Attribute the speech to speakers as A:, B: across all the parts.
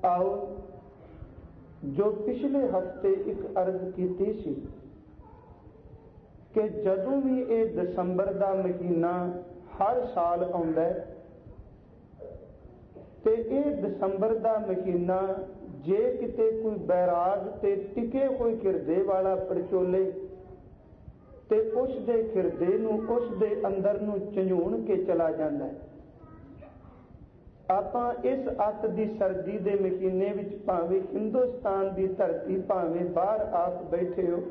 A: आओ जो पिछले हफ्ते एक अर्ज की सी कि जदों भी ये दसंबर का महीना हर साल आउंदा ते ये दसंबर का महीना जे किते कोई बैराग ते टिके कोई हिरदे वाला परचोले ते उस दे हिरदे नूं उस दे अंदर नूं झंझूण के चला जांदा है। आपां इस अत दी सर्दी दे महीने विच भावें हिंदुस्तान दी धरती भावें बाहर आप बैठे हो,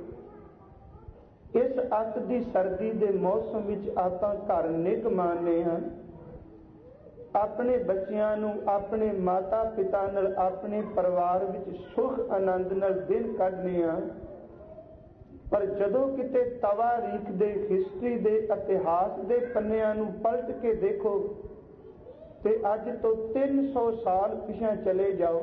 A: इस अत दी सर्दी दे मौसम विच आपां घर निक मानने हां, अपने बच्चियां नूं अपने माता पिता नाल अपने परिवार विच सुख आनंद नाल दिन कढने हां। पर जदों किते तवारीख दे हिस्ट्री दे इतिहास दे पन्नियां नूं पलट के देखो ते अज तो 300 साल पिछे चले जाओ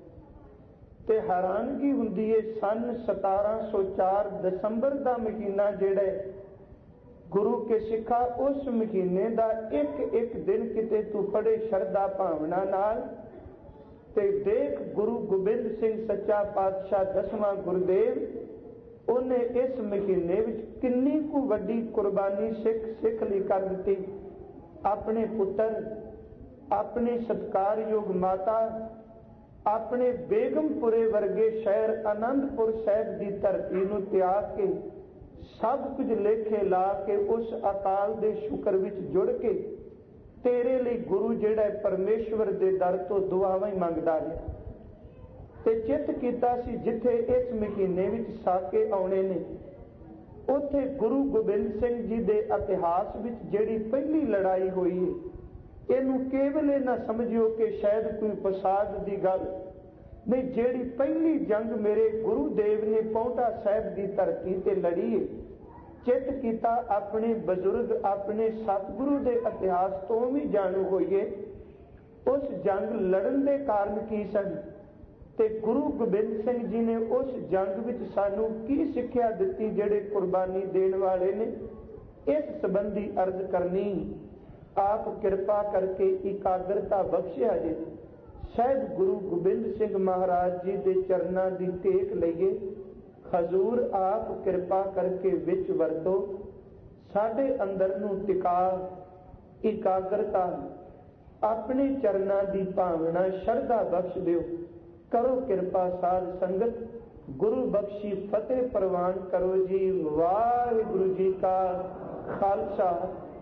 A: ते हैरानगी हुंदी है। सन 1704 दसंबर का महीना जिहड़ा गुरु के सिखा उस महीने का एक एक दिन किते तू पढ़े शरधा भावना नाल ते देख गुरु गोबिंद सिंह सच्चा पातशाह 10वां गुरुदेव उन्हें इस महीने विच किन्नी कु वड्डी कुर्बानी सिख लई कर दित्ती। अपने पुत्र, अपने सत्कारयोग माता, अपने बेगमपुरे वर्गे शहर आनंदपुर साहिब की धरती नूं त्याग के सब कुछ लेखे ला के उस अकाल दे शुक्र विच जुड़ के तेरे लिए गुरु जिहड़ा परमेश्वर दे दर तो दुआवां ही मंगदा रहा ते चित कीता सी जिथे इस महीने विच साके आउणे ने उत्थे गुरु गोबिंद सिंह जी दे इतिहास विच जिहड़ी पहली लड़ाई हुई है इनू केवल ना समझियो कि शायद कोई फसाद की गल नहीं, जेड़ी पहली जंग मेरे गुरुदेव ने पौंटा साहिब की धरती ते लड़ी है। चित कीता अपने बजुर्ग अपने सतगुरु के इतिहास तो भी जाणू होइए उस जंग लड़न के कारण की सन ते गुरु गोबिंद सिंह जी ने उस जंग विच सानू की सिक्ख्या दित्ती जेड़े कुर्बानी देण वाले ने। इस संबंधी अर्ज करनी आप कृपा करके एकाग्रता बख्शिया जे। शायद गुरु गोबिंद सिंह महाराज जी के चरणों की टेक लईए। हजूर आप कृपा करके विच वरतो साडे अंदर नूं टिका एकाग्रता अपने चरणों की भावना श्रद्धा बख्श दिओ। करो कृपा साध संगत गुरु बख्शी फतेह प्रवान करो जी। वाहिगुरु जी का खालसा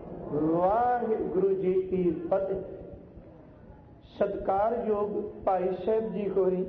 A: वाहिगुरु जी की फतेह। सत्कार योग भाई साहब जी होरी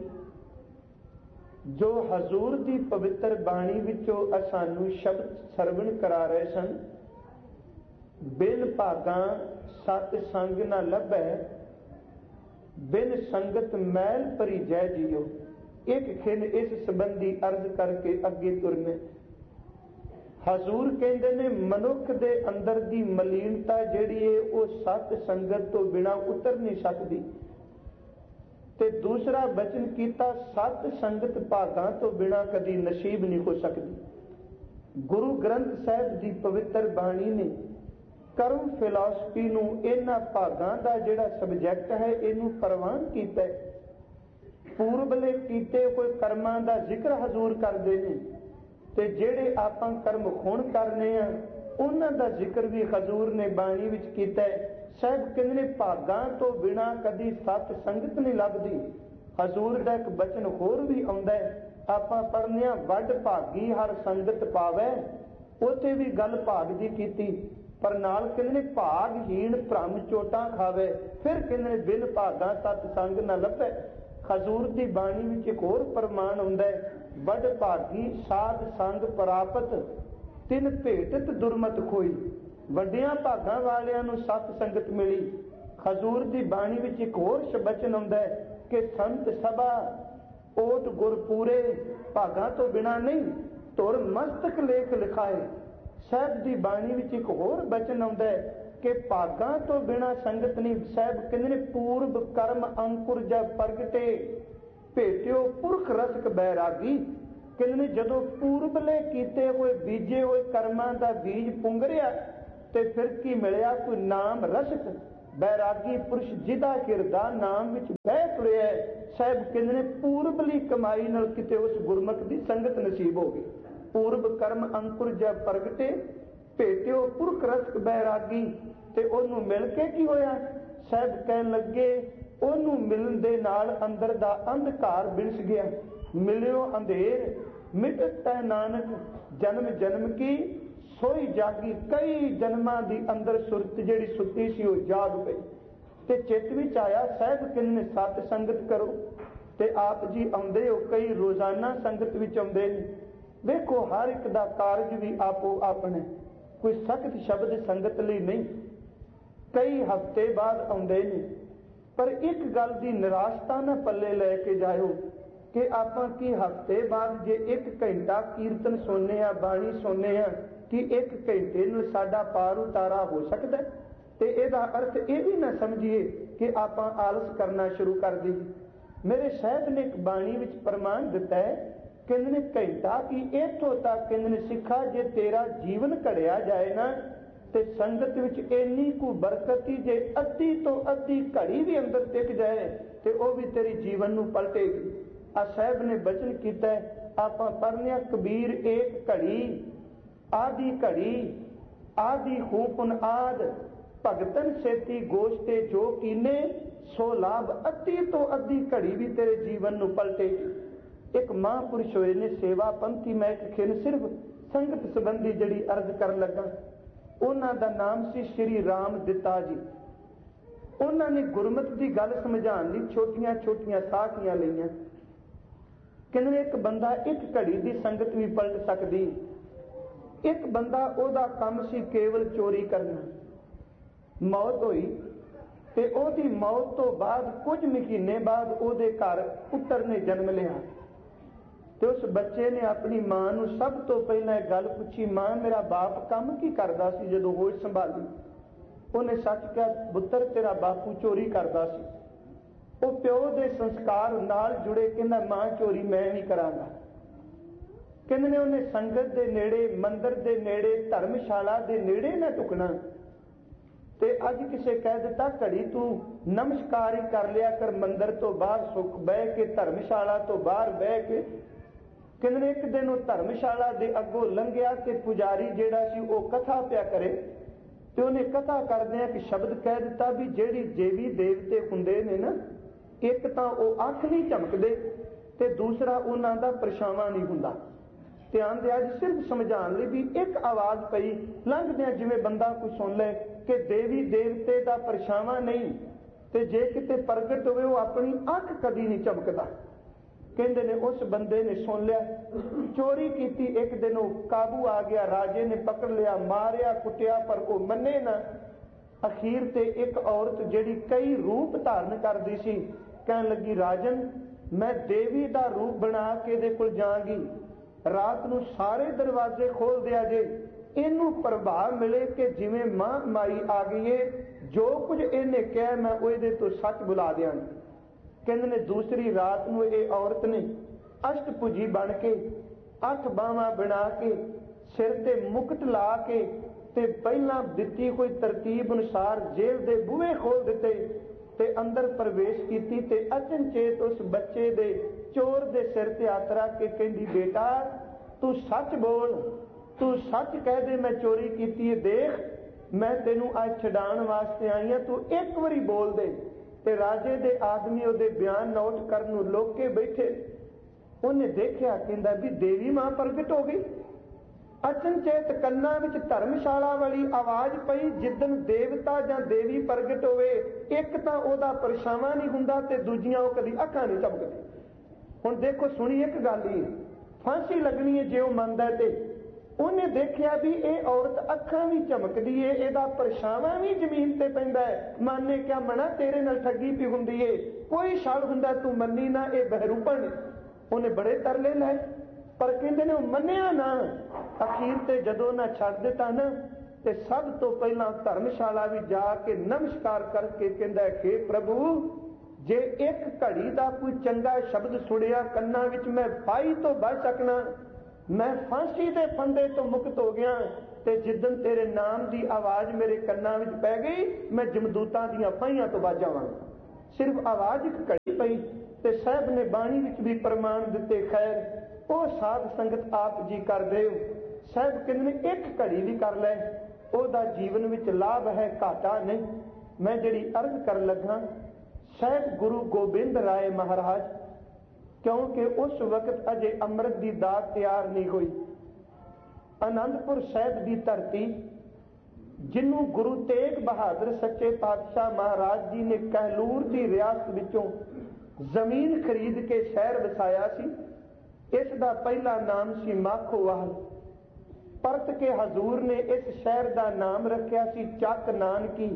A: जो हजूर की पवित्र बाणी विचों सानू शब्द सरवण करा रहे सन। बिन भागा सत संग न लभै बिन संगत मैल भरी जय जियो। एक खिन इस संबंधी अर्ज करके अगे तुरने हजूर कहते ने मनुख दे अंदर दी मलीनता जिहड़ी है वो सत संगत तो बिना उतर नहीं सकती। ते दूसरा बचन कीता सत संगत भागां तो बिना कदी नसीब नहीं हो सकती। गुरु ग्रंथ साहिब की पवित्र बाणी ने कर्म फिलॉसफी नूं इन्हां भागां दा जिहड़ा सबजैक्ट है इनू प्रवान कीता है। पूर्वले कीते कोई कर्मां दा जिक्र हजूर करदे ने ते जेड़े आपां कर्म हुण करने आ उन्हां दा जिक्र भी हजूर ने बाणी विच कीता है। साहब कहंदे भागां तो बिना कदी सत संगत नहीं लभदी। हजूर दा एक बचन होर भी आउंदा है आपां पढ़ने आ वड भागी हर संगत पावै। उत्थे भी गल भाग दी कीती पर नाल कहंदे भागहीन भ्रम चोटां खावे। फिर कहंदे बिन भागां सत संग न लभै। हजूर दी बाणी विच एक होर प्रमाण आउंदा है वड भागी साध संग प्रापत तिन भेटत दुरमत खोई। वड्डियां भागां वालियां नूं सत संगत मिली। हजूर दी बाणी विच एक होर बचन आउंदा है कि संत सभा ओट गुर पूरे भागां तो बिना नहीं तुर मस्तक लेख लिखाए। साहब दी बाणी विच एक होर बचन आउंदा है कि भागां तो बिना संगत नहीं। साहब कहंदे ने पूर्व कर्म अंकुर जब प्रगटे भेटियो पुरख रसक बैरागी। कहंदे ने जदों पूर्वले कीते हुए बीजे हुए कर्मां दा बीज पुंगरिया ते फिर की मिलिया कोई नाम रसक बैरागी पुरुष जिदा हिरदा नाम विच बह तुरिया साहब कहंदे ने पूरबली कमाई नाल किते उस गुरमुख दी संगत नसीब हो गई। पूर्व कर्म अंकुर जब प्रगटे भेटियो पुरख रसक बैरागी ते ओनू मिल के की होया साहब कहन लगे ओनू मिलन दे नाल अंदर दा अंधकार बिनस गया। मिलियो अंधेर मिटता नानक जन्म जन्म की सोई जागी। कई जन्मां दी अंदर सुरत जिहड़ी सुत्ती सी वो जाग पई ते चित विच आया साहब कहंदे सत संगत करो ते आप जी आउंदे हो कई रोजाना संगत विच आउंदे ने। वेखो हर एक दा कारज भी आपो अपने कोई सख्त शब्द संगत लई नहीं कई हफ्ते बाद आउंदे ने। पर एक गल दी निराशता ना पल्ले लैके जाओ कि आपां की हफ्ते बाद जे एक घंटा कीर्तन सुनने आ बाणी सुनने आ कि एक घंटे नूं साडा पार उतारा हो सकता है ते इहदा अर्थ ये भी ना समझिए कि आपां आलस करना शुरू कर दईए। मेरे साहब ने एक बाणी विच प्रमाण दिता है कहंदे ने घंटा कि इत्थों तक कहंदे ने सिखा जे तेरा जीवन घड़िया जाए ना ते संगत विच इन्नी कु बरकत जे अद्धी तो अद्धी घड़ी भी अंदर टिक जाए ते वह भी तेरी जीवन नूं पलटेगी। आ साहब ने बचन किया आपां पढ़ने कबीर एक घड़ी आदि घड़ी आदि खूफुन आद भगतन सेती गोश्ते जो कीने सो लाभ अद्धी तो अद्धी घड़ी भी तेरे जीवन नूं पलटेगी। एक महापुरुष होए ने सेवा पंथी मैं एक खिन सिर्फ संगत संबंधी जड़ी अर्ज कर लगा उन्हां दा नाम सी श्री राम दिता जी। उन्हां ने गुरमत की गल समझाने लई छोटियां छोटियां साखियां लईआं। कहंदे एक बंदा एक घड़ी की संगत भी पलट सकदी। एक बंदा ओदा काम सी केवल चोरी करना मौत हुई ते ओदी मौत तो बाद कुछ महीने बाद ओदे घर पुत्र ने जन्म लिया ते उस बच्चे ने अपनी मां नूं सब तो पहला गल पूछी मां मेरा बाप काम की करदा सी जदों होश संभाली। उन्हें सच कहा पुत्र तेरा बापू चोरी करदा सी। वो प्यो दे संस्कार नाल जुड़े कहंदा मां चोरी मैं नहीं करांगा। कहंदे ने उन्हें संगत दे नेड़े मंदिर दे नेड़े धर्मशाला दे नेड़े ना टुकना ते अज किसे कह दिता घड़ी तू नमस्कार ही कर लिया कर मंदिर तो बाहर सुख बह के धर्मशाला तो बाहर बह के। कहंदे ने एक दिन वो धर्मशाला दे अगों लंघिया ते पुजारी जेड़ा सी वो कथा पिया करे ते उन्हें कथा करदिआं एक शब्द कह दिता भी जेड़ी देवी देवते हुंदे ने ना एक तां वो अख नहीं झमकदे ते दूसरा उन्हां दा परछावां नहीं हुंदा। ध्यान दिया जी सिर्फ समझाने भी एक आवाज पई लंघदिआं जिवें बंदा कोई सुन ले कि देवी देवते का परछावां नहीं ते जे किते प्रगट होवे वो अपनी अख कदी नहीं चमकदा। कहंदे ने उस बंदे ने सुन लिया चोरी की एक दिन वो काबू आ गया राजे ने पकड़ लिया मारिया कुटिया पर वो मन्ने ना। अखीर ते एक औरत जिहड़ी कई रूप धारण करदी सी कहन लगी राजन मैं देवी का रूप बना के दे कोल जांगी रात नूं सारे दरवाजे खोल दिया जे इनू प्रभाव मिले कि जिवें मां माई आ गई है जो कुछ इन्हें कहा मैं उहदे तो सच बुला दियां। कहंदे ने दूसरी रात नूं ये औरत ने अष्टभुजी बन के 8 बावां बना के सिर ते मुकुट ला के ते पहला दिती कोई तरतीब अनुसार जेल दे बूहे खोल दिते ते अंदर प्रवेश कीती ते अचनचेत उस बच्चे दे चोर दे सिर ते हथ रख के कहंदी बेटा तू सच बोल तू सच कह दे मैं चोरी की देख मैं तेनू आज छडाण वास्ते आई हां तू एक बारी बोल दे। ते राजे दे आदमी उहदे बयान नोट करन नूं लोक के बैठे उन्हें देखिया कहंदा भी देवी मां प्रगट हो गई। अचनचेत कन्ना विच धर्मशाला वाली आवाज पई जिदन देवता जां देवी प्रगट होवे एक तां ओहदा परछावां नहीं हुंदा ते दूजियां ओह कदी अखां नहीं चमकदी। हुण देखो सुनी एक गल ही फांसी लगनी है जे ओह मंनदा है ते उन्हें देखिया भी ये औरत अखां भी झमकदी है इहदा परछावां भी जमीन ते पैंदा है माने क्या मना तेरे नाल ठगी पई हुंदी है कोई शल हुंदा तू मन्नी ना ये बहरूपण। उन्हें बड़े तरले लाए पर कहंदे ने मन्निया ना। अखीर ते जदों ना छड्ड दिता ना ते सब तो पहला धर्मशाला भी जाके नमस्कार करके कहंदा है हे प्रभु जे एक घड़ी का कोई चंगा शब्द सुनिया कन्ना विच मैं फाही तो बच सकना मैं फांसी के फंदे तो मुक्त हो गया ਤੇ ਜਿੱਦਣ ਤੇਰੇ ਨਾਮ ਦੀ ਆਵਾਜ਼ ਮੇਰੇ ਕੰਨਾਂ ਵਿੱਚ ਪੈ ਗਈ, ਮੈਂ ਜਮਦੂਤਾਂ ਦੀਆਂ ਫਾਹੀਆਂ ਤੋਂ ਬਚ ਜਾਵਾਂਗਾ। ਸਿਰਫ ਆਵਾਜ਼ ਇੱਕ ਘੜੀ ਪਈ ਤੇ ਸਾਹਿਬ ਨੇ ਬਾਣੀ ਵਿੱਚ ਵੀ ਪ੍ਰਮਾਣ ਦਿੱਤੇ। ਖੈਰ ਉਹ ਸਾਧ ਸੰਗਤ ਆਪ ਜੀ ਕਰਦੇ ਹੋ। ਸਾਹਿਬ ਕਹਿੰਦੇ ਨੇ ਇੱਕ ਘੜੀ ਵੀ ਕਰ ਲੈ, ਉਹਦਾ ਜੀਵਨ ਵਿੱਚ ਲਾਭ ਹੈ, ਘਾਟਾ ਨਹੀਂ। ਮੈਂ ਜਿਹੜੀ ਅਰਜ਼ ਕਰਨ ਲੱਗਾ, ਸਾਹਿਬ ਗੁਰੂ ਗੋਬਿੰਦ ਰਾਏ ਮਹਾਰਾਜ, ਕਿਉਂਕਿ ਉਸ ਵਕਤ ਅਜੇ ਅੰਮ੍ਰਿਤ ਦੀ ਦਾਤ ਤਿਆਰ ਨਹੀਂ ਹੋਈ। ਆਨੰਦਪੁਰ ਸਾਹਿਬ ਦੀ ਧਰਤੀ, ਜਿਹਨੂੰ ਗੁਰੂ ਤੇਗ ਬਹਾਦਰ ਸੱਚੇ ਪਾਤਸ਼ਾਹ ਮਹਾਰਾਜ ਜੀ ਨੇ ਕਹਿਲੂਰ ਦੀ ਰਿਆਸਤ ਵਿੱਚੋਂ ਜ਼ਮੀਨ ਖਰੀਦ ਕੇ ਸ਼ਹਿਰ ਵਸਾਇਆ ਸੀ, ਇਸ ਦਾ ਪਹਿਲਾ ਨਾਮ ਸੀ ਮਾਖੋਵਾਲ। ਪਰਤ ਕੇ ਹਜ਼ੂਰ ਨੇ ਇਸ ਸ਼ਹਿਰ ਦਾ ਨਾਮ ਰੱਖਿਆ ਸੀ ਚੱਕ ਨਾਨਕੀ।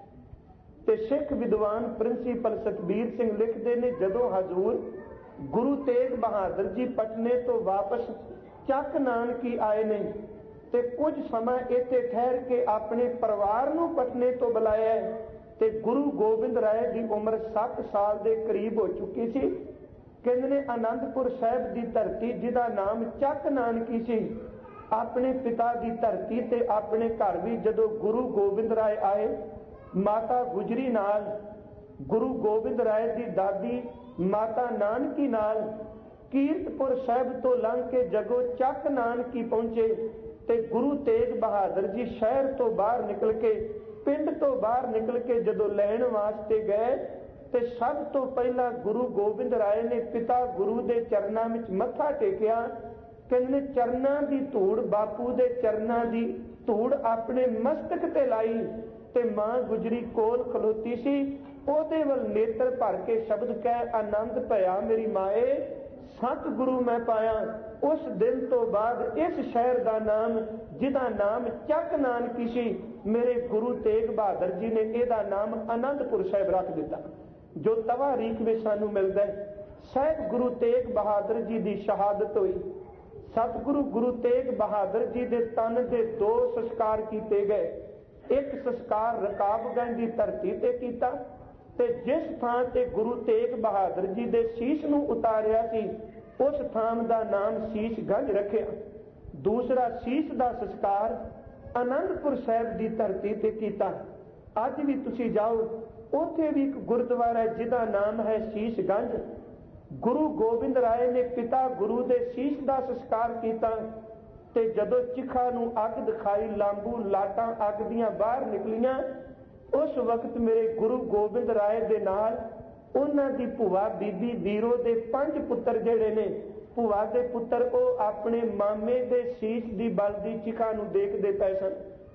A: ਤੇ ਸਿੱਖ ਵਿਦਵਾਨ ਪ੍ਰਿੰਸੀਪਲ ਸਤਬੀਰ ਸਿੰਘ ਲਿਖਦੇ ਨੇ, ਜਦੋਂ ਹਜ਼ੂਰ ਗੁਰੂ ਤੇਗ ਬਹਾਦਰ ਜੀ ਪਟਨੇ ਤੋਂ ਵਾਪਸ ਚੱਕ ਨਾਨਕੀ ਆਏ ਨੇ ਤੇ ਕੁਝ ਸਮਾਂ ਇੱਥੇ ਠਹਿਰ ਕੇ ਆਪਣੇ ਪਰਿਵਾਰ ਨੂੰ ਪਟਨੇ ਤੋਂ ਬੁਲਾਇਆ ਤੇ ਗੁਰੂ ਗੋਬਿੰਦ ਰਾਏ ਦੀ ਉਮਰ 7 ਸਾਲ ਦੇ ਕਰੀਬ ਹੋ ਚੁੱਕੀ ਸੀ। ਕਹਿੰਦੇ ਨੇ ਆਨੰਦਪੁਰ ਸਾਹਿਬ ਦੀ ਧਰਤੀ, ਜਿਹਦਾ ਨਾਮ ਚੱਕ ਨਾਨਕੀ ਸੀ, ਆਪਣੇ ਪਿਤਾ ਦੀ ਧਰਤੀ ਤੇ ਆਪਣੇ ਘਰ ਵੀ ਜਦੋਂ ਗੁਰੂ ਗੋਬਿੰਦ ਰਾਏ ਆਏ, ਮਾਤਾ ਗੁਜਰੀ ਨਾਲ, ਗੁਰੂ ਗੋਬਿੰਦ ਰਾਏ ਦੀ ਦਾਦੀ ਮਾਤਾ ਨਾਨਕੀ ਨਾਲ ਕੀਰਤਪੁਰ ਸਾਹਿਬ ਤੋਂ ਲੰਘ ਕੇ ਜਗੋ ਚੱਕ ਨਾਨਕੀ ਪਹੁੰਚੇ ਤੇ ਗੁਰੂ ਤੇਗ ਬਹਾਦਰ ਜੀ ਸ਼ਹਿਰ ਤੋਂ ਬਾਹਰ ਨਿਕਲ ਕੇ, ਪਿੰਡ ਤੋਂ ਬਾਹਰ ਨਿਕਲ ਕੇ ਜਦੋਂ ਲੈਣ ਵਾਸਤੇ ਗਏ ਤੇ ਸਭ ਤੋਂ ਪਹਿਲਾਂ ਗੁਰੂ ਗੋਬਿੰਦ ਰਾਏ ਨੇ ਪਿਤਾ ਗੁਰੂ ਦੇ ਚਰਨਾਂ ਵਿੱਚ ਮੱਥਾ ਟੇਕਿਆ। ਕਹਿੰਦੇ ਚਰਨਾਂ ਦੀ ਧੂੜ, ਬਾਪੂ ਦੇ ਚਰਨਾਂ ਦੀ ਧੂੜ ਆਪਣੇ ਮਸਤਕ ਤੇ ਲਾਈ ਤੇ ਮਾਂ ਗੁਜਰੀ ਕੋਲ ਖਲੋਤੀ ਸੀ। ਉਹਦੇ ਵੱਲ ਨੇਤਰ ਭਰ ਕੇ ਸ਼ਬਦ ਕਹਿ, ਆਨੰਦ ਭਇਆ ਮੇਰੀ ਮਾਏ, ਸਤਿਗੁਰੂ ਮੈਂ ਪਾਇਆ। ਉਸ ਦਿਨ ਤੋਂ ਬਾਅਦ ਇਸ ਸ਼ਹਿਰ ਦਾ ਨਾਮ, ਜਿਹਦਾ ਨਾਮ ਚੱਕ ਨਾਨਕੀ ਸੀ, ਮੇਰੇ ਗੁਰੂ ਤੇਗ ਬਹਾਦਰ ਜੀ ਨੇ ਇਹਦਾ ਨਾਮ ਆਨੰਦਪੁਰ ਸਾਹਿਬ ਰੱਖ ਦਿੱਤਾ, ਜੋ ਤਵਾਰੀਖ ਵਿੱਚ ਸਾਨੂੰ ਮਿਲਦਾ ਹੈ। ਸਾਹਿਬ ਗੁਰੂ ਤੇਗ ਬਹਾਦਰ ਜੀ ਦੀ ਸ਼ਹਾਦਤ ਹੋਈ। ਸਤਿਗੁਰੂ ਗੁਰੂ ਤੇਗ ਬਹਾਦਰ ਜੀ ਦੇ ਤਨ ਦੇ 2 ਸੰਸਕਾਰ ਕੀਤੇ ਗਏ। ਇੱਕ ਸੰਸਕਾਰ ਰਕਾਬਗੰਜ ਦੀ ਧਰਤੀ ਤੇ ਕੀਤਾ ਤੇ ਜਿਸ ਥਾਂ ਤੇ ਗੁਰੂ ਤੇਗ ਬਹਾਦਰ ਜੀ ਦੇ ਸੀਸ ਨੂੰ ਉਤਾਰਿਆ ਸੀ, ਉਸ ਥਾਂ ਦਾ ਨਾਮ ਸੀਸਗੰਜ ਰੱਖਿਆ। ਦੂਸਰਾ ਸੀਸ ਦਾ ਸੰਸਕਾਰ ਆਨੰਦਪੁਰ ਸਾਹਿਬ ਦੀ ਧਰਤੀ ਤੇ ਕੀਤਾ। ਅੱਜ ਵੀ ਤੁਸੀਂ ਜਾਓ, ਉੱਥੇ ਵੀ ਇੱਕ ਗੁਰਦੁਆਰਾ ਹੈ ਜਿਹਦਾ ਨਾਮ ਹੈ ਸੀਸਗੰਜ। ਗੁਰੂ ਗੋਬਿੰਦ ਰਾਏ ਨੇ ਪਿਤਾ ਗੁਰੂ ਦੇ ਸੀਸ ਦਾ ਸੰਸਕਾਰ ਕੀਤਾ ਤੇ ਜਦੋਂ ਚਿਖਾ ਨੂੰ ਅੱਗ ਦਿਖਾਈ, ਲਾਂਬੂ ਲਾਟਾਂ ਅੱਗ ਦੀਆਂ ਬਾਹਰ ਨਿਕਲੀਆਂ, ਉਸ ਵਕਤ ਮੇਰੇ ਗੁਰੂ ਗੋਬਿੰਦ ਰਾਏ ਦੇ ਨਾਲ ਉਹਨਾਂ ਦੀ ਭੂਆ ਬੀਬੀ ਵੀਰੋ ਦੇ 5 ਪੁੱਤਰ ਜਿਹੜੇ ਨੇ, ਭੂਆ ਦੇ ਪੁੱਤਰ, ਉਹ ਆਪਣੇ ਮਾਮੇ ਦੇ ਸੀਸ ਦੀ ਬਲਦੀ ਚਿਖਾ ਨੂੰ ਦੇਖਦੇ ਪਏ ਸਨ।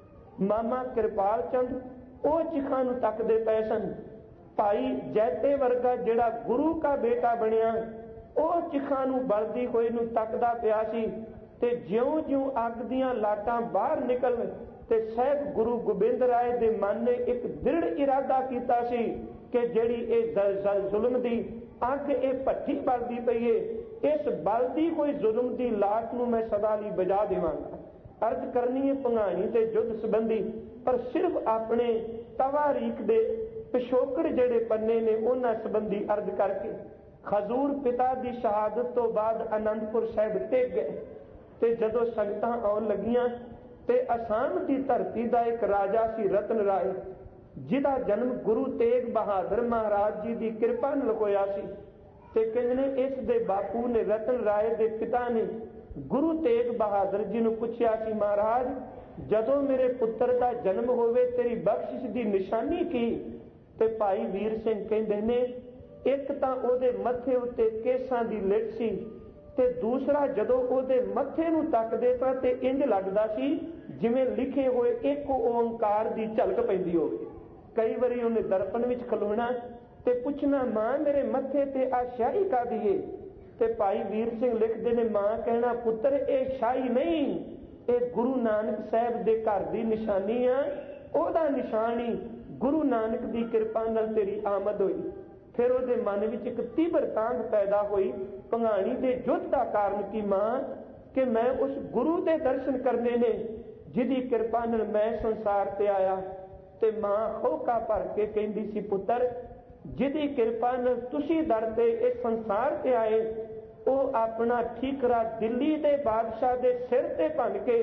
A: ਮਾਮਾ ਕਿਰਪਾਲ ਚੰਦ ਉਹ ਚਿਖਾ ਨੂੰ ਤੱਕਦੇ ਪਏ ਸਨ। ਭਾਈ ਜੈਤੇ ਵਰਗਾ ਜਿਹੜਾ ਗੁਰੂ ਕਾ ਬੇਟਾ ਬਣਿਆ, ਉਹ ਚਿਖਾ ਨੂੰ ਬਲਦੀ ਹੋਏ ਨੂੰ ਤੱਕਦਾ ਪਿਆ ਸੀ ਤੇ ਜਿਉਂ-ਜਿਉਂ ਅੱਗ ਦੀਆਂ ਲਾਟਾਂ ਬਾਹਰ ਨਿਕਲ ਤੇ ਸਾਹਿਬ ਗੁਰੂ ਗੋਬਿੰਦ ਰਾਏ ਦੇ ਮਨ ਨੇ ਇੱਕ ਦ੍ਰਿੜ ਇਰਾਦਾ ਕੀਤਾ ਸੀ ਕਿ ਜਿਹੜੀ ਇਹ ਜ਼ੁਲਮ ਦੀ ਅੱਗ, ਇਹ ਭੱਠੀ ਬਲਦੀ ਪਈ ਏ, ਇਸ ਬਲਦੀ ਹੋਈ ਜ਼ੁਲਮ ਦੀ ਲਾਟ ਨੂੰ ਮੈਂ ਸਦਾ ਲਈ ਬੁਝਾ ਦੇਵਾਂਗਾ। ਅਰਜ਼ ਕਰਨੀ ਹੈ ਭੰਗਾਣੀ ਤੇ ਯੁੱਧ ਸੰਬੰਧੀ, ਪਰ ਸਿਰਫ ਆਪਣੇ ਤਵਾਰੀਖ ਦੇ ਪਿਛੋਕੜ ਜਿਹੜੇ ਪੰਨੇ ਨੇ ਉਹਨਾਂ ਸੰਬੰਧੀ ਅਰਜ਼ ਕਰਕੇ। ਹਜ਼ੂਰ ਪਿਤਾ ਦੀ ਸ਼ਹਾਦਤ ਤੋਂ ਬਾਅਦ ਆਨੰਦਪੁਰ ਸਾਹਿਬ ਟਿਕ ਗਏ ਤੇ ਜਦੋਂ ਸੰਗਤਾਂ ਆਉਣ ਲੱਗੀਆਂ ਤੇ ਅਸਾਮ ਦੀ ਧਰਤੀ ਦਾ ਇੱਕ ਰਾਜਾ ਸੀ ਰਤਨ ਰਾਏ, ਜਿਹਦਾ ਜਨਮ ਗੁਰੂ ਤੇਗ ਬਹਾਦਰ ਮਹਾਰਾਜ ਜੀ ਦੀ ਕਿਰਪਾ ਨਾਲ ਹੋਇਆ ਸੀ। ਤੇ ਕਹਿੰਦੇ ਨੇ ਇਸ ਦੇ ਬਾਪੂ ਨੇ, ਰਤਨ ਰਾਏ ਦੇ ਪਿਤਾ ਨੇ ਗੁਰੂ ਤੇਗ ਬਹਾਦਰ ਜੀ ਨੂੰ ਪੁੱਛਿਆ ਸੀ, ਮਹਾਰਾਜ ਜਦੋਂ ਮੇਰੇ ਪੁੱਤਰ ਦਾ ਜਨਮ ਹੋਵੇ ਤੇਰੀ ਬਖਸ਼ਿਸ਼ ਦੀ ਨਿਸ਼ਾਨੀ ਕੀ? ਤੇ ਭਾਈ ਵੀਰ ਸਿੰਘ ਕਹਿੰਦੇ ਨੇ ਇੱਕ ਤਾਂ ਉਹਦੇ ਮੱਥੇ ਉੱਤੇ ਕੇਸਾਂ ਦੀ ਲਿਟ ਸੀ ਤੇ ਦੂਸਰਾ ਜਦੋਂ ਉਹਦੇ ਮੱਥੇ ਨੂੰ ਤੱਕਦੇ ਤਾਂ ਤੇ ਇੰਜ ਲੱਗਦਾ ਸੀ ਜਿਵੇਂ ਲਿਖੇ ਹੋਏ ਇੱਕ ਓੰਕਾਰ ਦੀ ਝਲਕ ਪੈਂਦੀ ਹੋਵੇ। ਕਈ ਵਾਰੀ ਉਹਨੇ ਦਰਪਣ ਵਿੱਚ ਖਲੋਣਾ ਤੇ ਪੁੱਛਣਾ, ਮਾਂ ਮੇਰੇ ਮੱਥੇ ਤੇ ਆ ਸ਼ਾਹੀ ਕਾਹਦੀ ਏ? ਤੇ ਭਾਈ ਵੀਰ ਸਿੰਘ ਲਿਖਦੇ ਨੇ, ਮਾਂ ਕਹਿਣਾ, ਪੁੱਤਰ ਇਹ ਸ਼ਾਹੀ ਨਹੀਂ, ਇਹ ਗੁਰੂ ਨਾਨਕ ਸਾਹਿਬ ਦੇ ਘਰ ਦੀ ਨਿਸ਼ਾਨੀ ਆ, ਉਹਦਾ ਨਿਸ਼ਾਨੀ ਗੁਰੂ ਨਾਨਕ ਦੀ ਕਿਰਪਾ ਨਾਲ ਤੇਰੀ ਆਮਦ ਹੋਈ। ਫਿਰ ਉਹਦੇ ਮਨ ਵਿੱਚ ਇੱਕ ਤੀਬਰ ਤਾਂਘ ਪੈਦਾ ਹੋਈ ਭੰਗਾਣੀ ਦੇ ਯੁੱਧ ਦਾ ਕਾਰਨ ਕੀ ਮਾਂ, ਕਿ ਮੈਂ ਉਸ ਗੁਰੂ ਦੇ ਦਰਸ਼ਨ ਕਰਨੇ ਨੇ ਜਿਹਦੀ ਕਿਰਪਾ ਨਾਲ ਮੈਂ ਸੰਸਾਰ ਤੇ ਆਇਆ। ਤੇ ਮਾਂ ਹੋਕਾ ਭਰ ਕੇ ਕਹਿੰਦੀ ਸੀ, ਪੁੱਤਰ ਜਿਹਦੀ ਕਿਰਪਾ ਨਾਲ ਤੁਸੀਂ ਦਰ ਤੇ ਇਸ ਸੰਸਾਰ ਤੇ ਆਏ, ਉਹ ਆਪਣਾ ਠੀਕਰਾ ਦਿੱਲੀ ਦੇ ਬਾਦਸ਼ਾਹ ਦੇ ਸਿਰ ਤੇ ਭੰਨ ਕੇ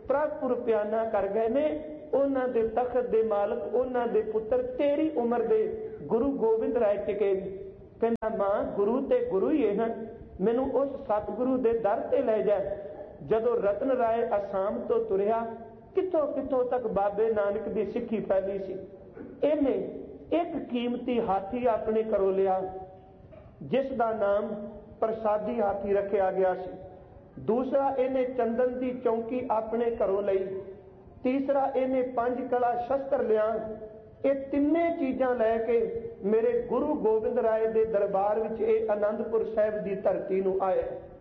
A: ਪ੍ਰਭੂ ਪਿਆਨਾ ਕਰ ਗਏ ਨੇ। ਉਹਨਾਂ ਦੇ ਤਖਤ ਦੇ ਮਾਲਕ, ਉਹਨਾਂ ਦੇ ਪੁੱਤਰ ਤੇਰੀ ਉਮਰ ਦੇ ਗੁਰੂ ਗੋਬਿੰਦ ਰਾਏ ਟਿਕੇ ਨੇ। ਕਹਿੰਦਾ ਮਾਂ ਗੁਰੂ ਤੇ ਗੁਰੂ ਹੀ ਹਨ, ਮੈਨੂੰ ਉਸ ਸਤਿਗੁਰੂ ਦੇ ਦਰ ਤੇ ਲੈ ਜਾ। ਜਦੋਂ ਰਤਨ ਰਾਏ ਅਸਾਮ ਤੋਂ ਤੁਰਿਆ, ਕਿੱਥੋਂ ਕਿੱਥੋਂ ਤੱਕ ਬਾਬੇ ਨਾਨਕ ਦੀ ਸਿੱਖੀ ਫੈਲੀ ਸੀ। ਇਹਨੇ ਇੱਕ ਕੀਮਤੀ ਹਾਥੀ ਆਪਣੇ ਘਰੋਂ ਲਿਆ, ਜਿਸ ਦਾ ਨਾਮ ਪ੍ਰਸਾਦੀ ਹਾਥੀ ਰੱਖਿਆ ਗਿਆ ਸੀ। ਦੂਸਰਾ, ਇਹਨੇ ਚੰਦਨ ਦੀ ਚੌਂਕੀ ਆਪਣੇ ਘਰੋਂ ਲਈ। ਤੀਸਰਾ, ਇਹਨੇ 5 ਕਲਾ ਸ਼ਸਤਰ ਲਿਆ। ਇਹ ਤਿੰਨੇ ਚੀਜ਼ਾਂ ਲੈ ਕੇ ਮੇਰੇ ਗੁਰੂ ਗੋਬਿੰਦ ਰਾਏ ਦੇ ਦਰਬਾਰ ਵਿੱਚ ਇਹ ਅਨੰਦਪੁਰ ਸਾਹਿਬ ਦੀ ਧਰਤੀ ਨੂੰ ਆਇਆ।